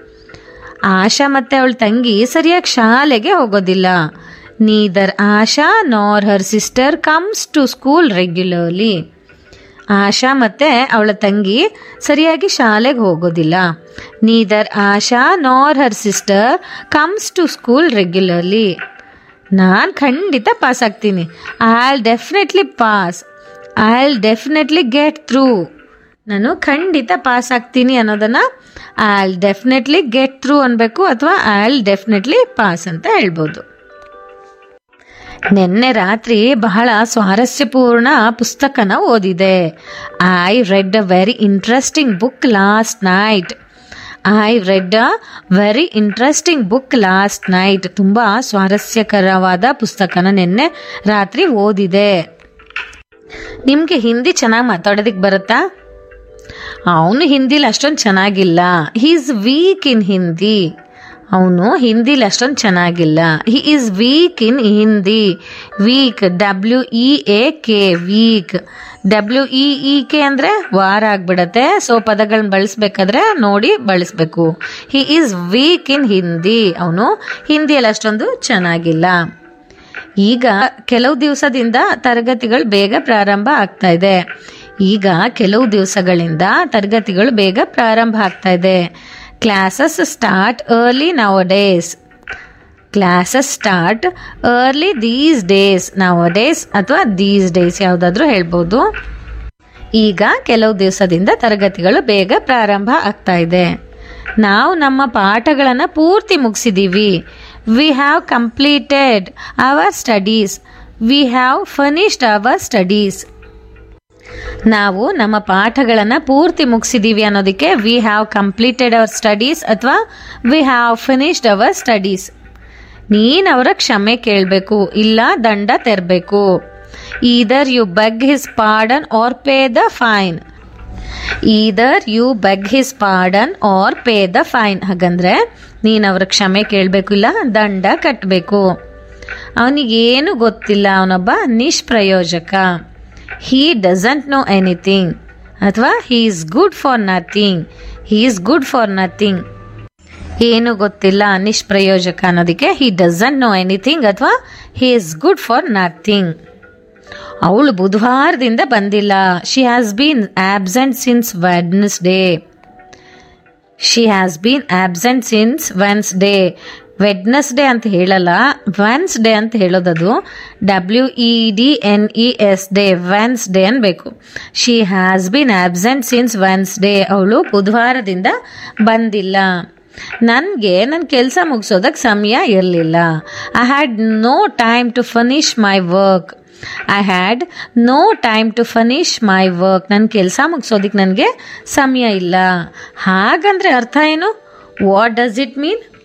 ಆಶಾ ಮತ್ತೆ ಅವಳ ತಂಗಿ ಸರಿಯಾಗಿ ಶಾಲೆಗೆ ಹೋಗೋದಿಲ್ಲ. ನೀದರ್ ಆಶಾ ನಾರ್ ಹರ್ sister comes to school regularly. ಆಶಾ ಮತ್ತೆ ಅವಳ ತಂಗಿ ಸರಿಯಾಗಿ ಶಾಲೆಗೆ ಹೋಗೋದಿಲ್ಲ. ನೀದರ್ ಆಶಾ ನಾರ್ ಹರ್ sister comes to school regularly. ನಾನು ಖಂಡಿತ ಪಾಸ್ ಆಗ್ತೀನಿ. I will definitely pass. I will definitely get through. ನಾನು ಖಂಡಿತ ಪಾಸ್ ಆಗ್ತೀನಿ ಅನ್ನೋದನ್ನು I will definitely get through ಅನ್ಬೇಕು, ಅಥವಾ ಐ ವಿಲ್ ಡೆಫಿನೆಟ್ಲಿ ಪಾಸ್ ಅಂತ ಹೇಳ್ಬೋದು. ನಿನ್ನೆ ರಾತ್ರಿ ಬಹಳ ಸ್ವಾರಸ್ಯಪೂರ್ಣ ಪುಸ್ತಕನ ಓದಿದೆ. I read a very interesting book last night. I read a very interesting book last night. ತುಂಬ ಸ್ವಾರಸ್ಯಕರವಾದ ಪುಸ್ತಕನ ನಿನ್ನೆ ರಾತ್ರಿ ಓದಿದೆ. ನಿಮಗೆ ಹಿಂದಿ ಚೆನ್ನಾಗಿ ಮಾತಾಡೋದಕ್ಕೆ ಬರುತ್ತಾ? ಅವನು ಹಿಂದಿಲಿ ಅಷ್ಟೊಂದು ಚೆನ್ನಾಗಿಲ್ಲ. ಹಿ ಈಸ್ ವೀಕ್ ಇನ್ ಹಿಂದಿ. ಅವನು ಹಿಂದಿಲಿ ಅಷ್ಟೊಂದು ಚೆನ್ನಾಗಿಲ್ಲ. He is weak in Hindi. Weak, WEAK, weak. WEEK ಅಂದರೆ ವಾರ ಆಗ್ಬಿಡತ್ತೆ. ಸೊ ಪದಗಳನ್ನ ಬಳಸ್ಬೇಕಾದ್ರೆ ನೋಡಿ ಬಳಸಬೇಕು. ಹಿ ಈಸ್ ವೀಕ್ ಇನ್ ಹಿಂದಿ. ಅವನು ಹಿಂದಿಯಲ್ಲಿ ಅಷ್ಟೊಂದು ಚೆನ್ನಾಗಿಲ್ಲ. ಈಗ ಕೆಲವು ದಿವಸದಿಂದ ತರಗತಿಗಳು ಬೇಗ ಪ್ರಾರಂಭ ಆಗ್ತಾ ಇದೆ. Classes start early now days. Classes start early these days. Now days ಅಥವಾ ದೀಸ್ ಡೇಸ್ ಯಾವುದಾದ್ರೂ ಹೇಳ್ಬೋದು. ಈಗ ಕೆಲವು ದಿವಸದಿಂದ ತರಗತಿಗಳು ಬೇಗ ಪ್ರಾರಂಭ ಆಗ್ತಾ ಇದೆ. ನಾವು ನಮ್ಮ ಪಾಠಗಳನ್ನು ಪೂರ್ತಿ ಮುಗಿಸಿದ್ದೀವಿ. We have completed hour studies. We have finished hour studies. ನಾವು ನಮ್ಮ ಪಾಠಗಳನ್ನು ಪೂರ್ತಿ ಮುಗಿಸಿದ್ದೀವಿ ಅನ್ನೋದಕ್ಕೆ we have completed hour studies ಅಥವಾ we have finished hour studies. ನೀನು ಅವರ ಕ್ಷಮೆ ಕೇಳಬೇಕು, ಇಲ್ಲ ದಂಡ ತೆರಬೇಕು. Either you beg his pardon R pay the fine. Either you beg his pardon R pay the fine. ಹಾಗಂದ್ರೆ ನೀನು ಅವರ ಕ್ಷಮೆ ಕೇಳಬೇಕು, ಇಲ್ಲ ದಂಡ ಕಟ್ಟಬೇಕು. ಅವನಿಗೇನು ಗೊತ್ತಿಲ್ಲ, ಅವನೊಬ್ಬ ನಿಷ್ಪ್ರಯೋಜಕ. ಹೀ ಡಸಂಟ್ ನೋ ಎನಿಥಿಂಗ್ ಅಥವಾ he is good for nothing. He is good for nothing. ಏನು ಗೊತ್ತಿಲ್ಲ, ನಿಷ್ಪ್ರಯೋಜಕ ಅನ್ನೋದಕ್ಕೆ ಹಿ ಡಸಂಟ್ ನೋ ಎನಿಥಿಂಗ್ ಅಥವಾ he is good for nothing. ಅವಳು ಬುಧವಾರದಿಂದ ಬಂದಿಲ್ಲ. She has been absent since Wednesday. She has been absent since Wednesday. Wednesday ಅಂತ ಹೇಳಲ್ಲ, Wednesday ಅಂತ ಹೇಳೋದದು. WEDNESಡೇ, ವೆನ್ಸ್ಡೇ ಅನ್ಬೇಕು. She has been absent since Wednesday. ಅವಳು ಬುಧವಾರದಿಂದ ಬಂದಿಲ್ಲ. ನನಗೆ ನನ್ನ ಕೆಲಸ ಮುಗಿಸೋದಕ್ಕೆ ಸಮಯ ಇರಲಿಲ್ಲ. I had no time to finish my work. I had no time to finish my work. ನನ್ನ ಕೆಲಸ ಮುಗಿಸೋದಕ್ಕೆ ನನಗೆ ಸಮಯ ಇಲ್ಲ. ಹಾಗಂದ್ರೆ ಅರ್ಥ ಏನು? What does it mean?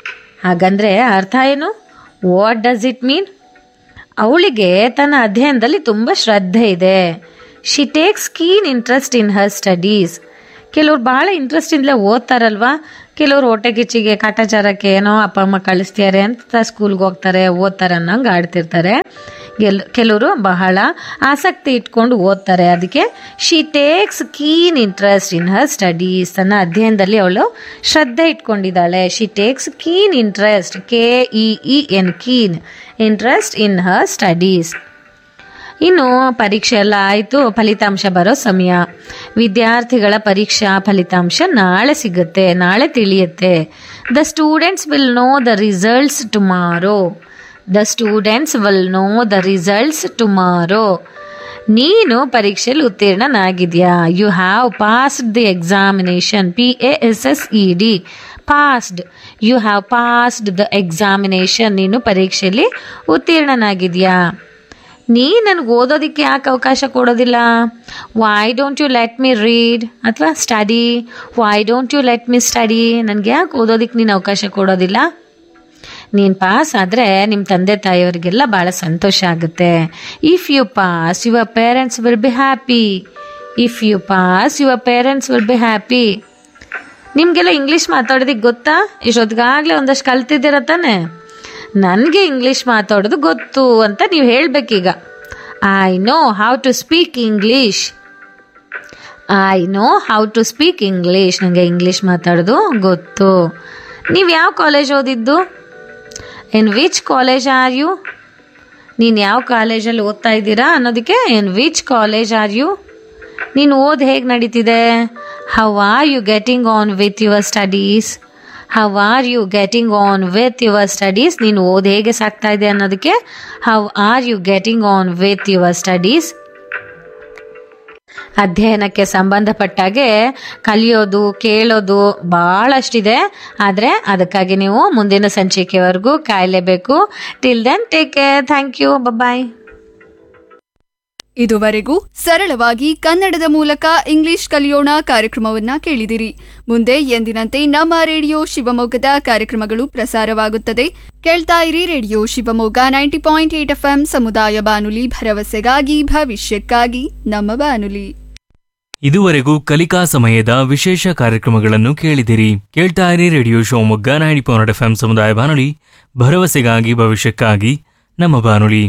ಹಾಗಂದ್ರೆ ಅರ್ಥ ಏನು? What does it mean? ಅವಳಿಗೆ ತನ್ನ ಅಧ್ಯಯನದಲ್ಲಿ ತುಂಬ ಶ್ರದ್ಧೆ ಇದೆ. She takes keen interest in Har studies. ಕೆಲವ್ರು ಭಾಳ ಇಂಟ್ರೆಸ್ಟಿಂದಲೇ ಓದ್ತಾರಲ್ವಾ. ಕೆಲವ್ರು ಹೊಟ್ಟೆ ಕಿಚ್ಚಿಗೆ ಕಾಟಾಚಾರಕ್ಕೆ ಏನೋ ಅಪ್ಪ ಅಮ್ಮ ಕಳಿಸ್ತಾರೆ ಅಂತ ಸ್ಕೂಲ್ಗೆ ಹೋಗ್ತಾರೆ, ಓದ್ತಾರೆ ಅನ್ನೋಂಗೆ ಆಡ್ತಿರ್ತಾರೆ. ಕೆಲವರು ಬಹಳ ಆಸಕ್ತಿ ಇಟ್ಕೊಂಡು ಓದ್ತಾರೆ. ಅದಕ್ಕೆ she takes keen interest in Har studies. ತನ್ನ ಅಧ್ಯಯನದಲ್ಲಿ ಅವಳು ಶ್ರದ್ಧೆ ಇಟ್ಕೊಂಡಿದ್ದಾಳೆ. She takes keen interest, KEEN, keen interest in Har studies. ಇನ್ನು ಪರೀಕ್ಷೆ ಎಲ್ಲ ಆಯಿತು, ಫಲಿತಾಂಶ ಬರೋ ಸಮಯ. ವಿದ್ಯಾರ್ಥಿಗಳ ಪರೀಕ್ಷಾ ಫಲಿತಾಂಶ ನಾಳೆ ಸಿಗುತ್ತೆ, ನಾಳೆ ತಿಳಿಯುತ್ತೆ. The students will know the results tomorrow. The students will know the results tomorrow. ನೀನು ಪರೀಕ್ಷೆಯಲ್ಲಿ ಉತ್ತೀರ್ಣನಾಗಿದ್ಯಾ. You have passed the examination. PASSED, passed. You have passed the examination. ನೀನು ಪರೀಕ್ಷೆಯಲ್ಲಿ ಉತ್ತೀರ್ಣನಾಗಿದ್ಯಾ. ನೀ ನನಗೆ ಓದೋದಕ್ಕೆ ಯಾಕೆ ಅವಕಾಶ ಕೊಡೋದಿಲ್ಲ? Why don't you let me read ಅಥವಾ study? Why don't you let me study? ನನಗೆ ಯಾಕೆ ಓದೋದಕ್ಕೆ ನೀನು ಅವಕಾಶ ಕೊಡೋದಿಲ್ಲ? ನೀನು ಪಾಸ್ ಆದರೆ ನಿಮ್ಮ ತಂದೆ ತಾಯಿಯವರಿಗೆಲ್ಲ ಭಾಳ ಸಂತೋಷ ಆಗುತ್ತೆ. If you pass your parents will be happy. If you pass your parents will be happy. ನಿಮಗೆಲ್ಲ ಇಂಗ್ಲೀಷ್ ಮಾತಾಡೋದಕ್ಕೆ ಗೊತ್ತಾ? ಇಷ್ಟೊತ್ತಿಗಾಗಲೇ ಒಂದಷ್ಟು ಕಲ್ತಿದ್ದೀರ ತಾನೆ. ನನಗೆ ಇಂಗ್ಲೀಷ್ ಮಾತಾಡೋದು ಗೊತ್ತು ಅಂತ ನೀವು ಹೇಳಬೇಕೀಗ. I know how to speak English. I know how to speak English. ನನಗೆ ಇಂಗ್ಲೀಷ್ ಮಾತಾಡೋದು ಗೊತ್ತು. ನೀವು ಯಾವ ಕಾಲೇಜ್ ಓದಿದ್ದು? In which college are you? ನೀನು ಯಾವ ಕಾಲೇಜಲ್ಲಿ ಓದ್ತಾ ಇದ್ದೀರಾ ಅನ್ನೋದಕ್ಕೆ in which college are you. ನೀನು ಓದ್ ಹೇಗೆ ನಡೀತಿದೆ? How are you getting on with your studies. How are you getting on with your studies. ನೀನು ಓದ್ ಹೇಗೆ ಸಾಗ್ತಾ ಇದೆ ಅನ್ನೋದಕ್ಕೆ how are you getting on with your studies. ಅಧ್ಯಯನಕ್ಕೆ ಸಂಬಂಧಪಟ್ಟಾಗೆ ಕಲಿಯೋದು ಕೇಳೋದು ಭಾಳಷ್ಟಿದೆ. ಆದರೆ ಅದಕ್ಕಾಗಿ ನೀವು ಮುಂದಿನ ಸಂಚಿಕೆವರೆಗೂ ಕಾಯಲೇಬೇಕು. Till then take care. Thank you. ಬಾಯ್. ಇದುವರೆಗೂ ಸರಳವಾಗಿ ಕನ್ನಡದ ಮೂಲಕ ಇಂಗ್ಲಿಷ್ ಕಲಿಯೋಣ ಕಾರ್ಯಕ್ರಮವನ್ನ ಕೇಳಿದಿರಿ. ಮುಂದೆ ಎಂದಿನಂತೆ ನಮ್ಮ ರೇಡಿಯೋ ಶಿವಮೊಗ್ಗದ ಕಾರ್ಯಕ್ರಮಗಳು ಪ್ರಸಾರವಾಗುತ್ತದೆ. ಕೇಳ್ತಾ ಇರಿ ರೇಡಿಯೋ ಶಿವಮೊಗ್ಗ 90.8 FM ಸಮುದಾಯ ಬಾನುಲಿ, ಭರವಸೆಗಾಗಿ ಭವಿಷ್ಯಕ್ಕಾಗಿ ನಮ್ಮ ಬಾನುಲಿ. ಇದುವರೆಗೂ ಕಲಿಕಾ ಸಮಯದ ವಿಶೇಷ ಕಾರ್ಯಕ್ರಮಗಳನ್ನು ಕೇಳಿದಿರಿ. ಕೇಳ್ತಾ ಇರಿ ರೇಡಿಯೋ ಶಿವಮೊಗ್ಗ 90.8 FM ಸಮುದಾಯ ಬಾನುಲಿ, ಭರವಸೆಗಾಗಿ ಭವಿಷ್ಯಕ್ಕಾಗಿ ನಮ್ಮ ಬಾನುಲಿ.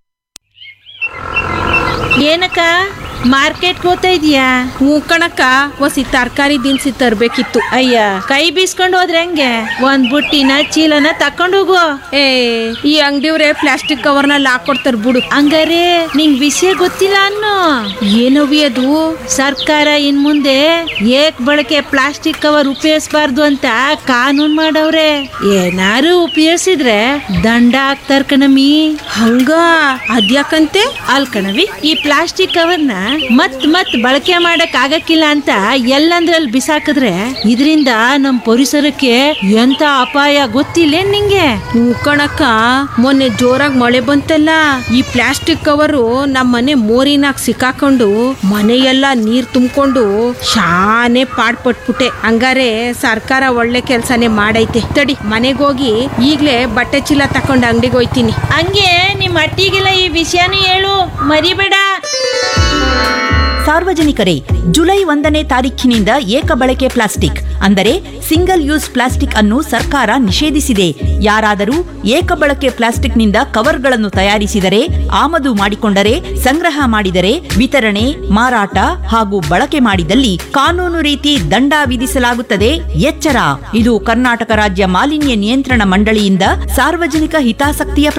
ಏನಕ್ಕ ಮಾರ್ಕೆಟ್ಗೆ ಹೋಗ್ತಾ ಇದೀಯಾ? ಹ್ಞೂ ಕಣಕ್ಕ, ಹೊಸಿ ತರಕಾರಿ ದಿನಸಿ ತರ್ಬೇಕಿತ್ತು. ಅಯ್ಯ, ಕೈ ಬೀಸ್ಕೊಂಡು ಹೋದ್ರೆ ಹೆಂಗೆ? ಒಂದ್ ಬುಟ್ಟಿನ ಚೀಲನ ತಕೊಂಡು ಹೋಗು. ಏ, ಈ ಅಂಗಡಿಯವ್ರೆ ಪ್ಲಾಸ್ಟಿಕ್ ಕವರ್ನಲ್ಲಿ ಹಾಕೊಡ್ತಾರ ಬಿಡು. ಹಂಗಾರೆ ನಿಂಗ್ ವಿಷಯ ಗೊತ್ತಿಲ್ಲ ಅನ್ನೋ. ಏನವಿ ಅದು? ಸರ್ಕಾರ ಇನ್ ಮುಂದೆ ಏಕ್ ಬಳಕೆ ಪ್ಲಾಸ್ಟಿಕ್ ಕವರ್ ಉಪಯೋಗಿಸಬಾರ್ದು ಅಂತ ಕಾನೂನು ಮಾಡವ್ರೆ. ಏನಾರು ಉಪಯೋಗಿಸಿದ್ರೆ ದಂಡ ಹಾಕ್ತಾರ ಕಣಮಿ. ಹಂಗ ಅದ್ಯಾಕಂತೆ? ಅಲ್ ಕಣವಿ, ಈ ಪ್ಲಾಸ್ಟಿಕ್ ಕವರ್ನ ಮತ್ ಬಳಕೆ ಮಾಡಕ್ ಆಗಕ್ಕಿಲ್ಲ ಅಂತ ಎಲ್ಲಂದ್ರಲ್ಲಿ ಬಿಸಾಕಿದ್ರೆ ಇದರಿಂದ ನಮ್ ಪರಿಸರಕ್ಕೆ ಎಂತ ಅಪಾಯ ಗೊತ್ತಿಲ್ಲ ನಿಂಗೆ? ಹ್ಞೂ ಕಣಕ್ಕ, ಮೊನ್ನೆ ಜೋರಾಗಿ ಮಳೆ ಬಂತಲ್ಲ, ಈ ಪ್ಲಾಸ್ಟಿಕ್ ಕವರು ನಮ್ಮ ಮನೆ ಮೋರಿನಾಗ ಸಿಕ್ಕಾಕೊಂಡು ಮನೆಯೆಲ್ಲ ನೀರ್ ತುಂಬಿಕೊಂಡು ಶಾನೆ ಪಾಡ್ಪಟ್ಬಿಟ್ಟೆ. ಹಂಗಾರೆ ಸರ್ಕಾರ ಒಳ್ಳೆ ಕೆಲ್ಸನೇ ಮಾಡೈತೆ. ತಡಿ, ಮನೆಗೋಗಿ ಈಗ್ಲೇ ಬಟ್ಟೆ ಚೀಲ ತಕೊಂಡು ಅಂಗಡಿಗೆ ಹೋಯ್ತೀನಿ. ಹಂಗೆ ನಿಮ್ ಅಟ್ಟಿಗೆಲ್ಲ ಈ ವಿಷಯನೂ ಹೇಳು, ಮರಿಬೇಡ. ಸಾರ್ವಜನಿಕರೇ, ಜುಲೈ 1ನೇ ತಾರೀಖಿನಿಂದ ಏಕ ಬಳಕೆ ಪ್ಲಾಸ್ಟಿಕ್ ಅಂದರೆ ಸಿಂಗಲ್ ಯೂಸ್ ಪ್ಲಾಸ್ಟಿಕ್ ಅನ್ನು ಸರ್ಕಾರ ನಿಷೇಧಿಸಿದೆ. ಯಾರಾದರೂ ಏಕ ಬಳಕೆ ಪ್ಲಾಸ್ಟಿಕ್ನಿಂದ ಕವರ್ಗಳನ್ನು ತಯಾರಿಸಿದರೆ, ಆಮದು ಮಾಡಿಕೊಂಡರೆ, ಸಂಗ್ರಹ ಮಾಡಿದರೆ, ವಿತರಣೆ, ಮಾರಾಟ ಹಾಗೂ ಬಳಕೆ ಮಾಡಿದಲ್ಲಿ ಕಾನೂನು ರೀತಿ ದಂಡ ವಿಧಿಸಲಾಗುತ್ತದೆ. ಎಚ್ಚರ! ಇದು ಕರ್ನಾಟಕ ರಾಜ್ಯ ಮಾಲಿನ್ಯ ನಿಯಂತ್ರಣ ಮಂಡಳಿಯಿಂದ ಸಾರ್ವಜನಿಕ ಹಿತಾಸಕ್ತಿಯ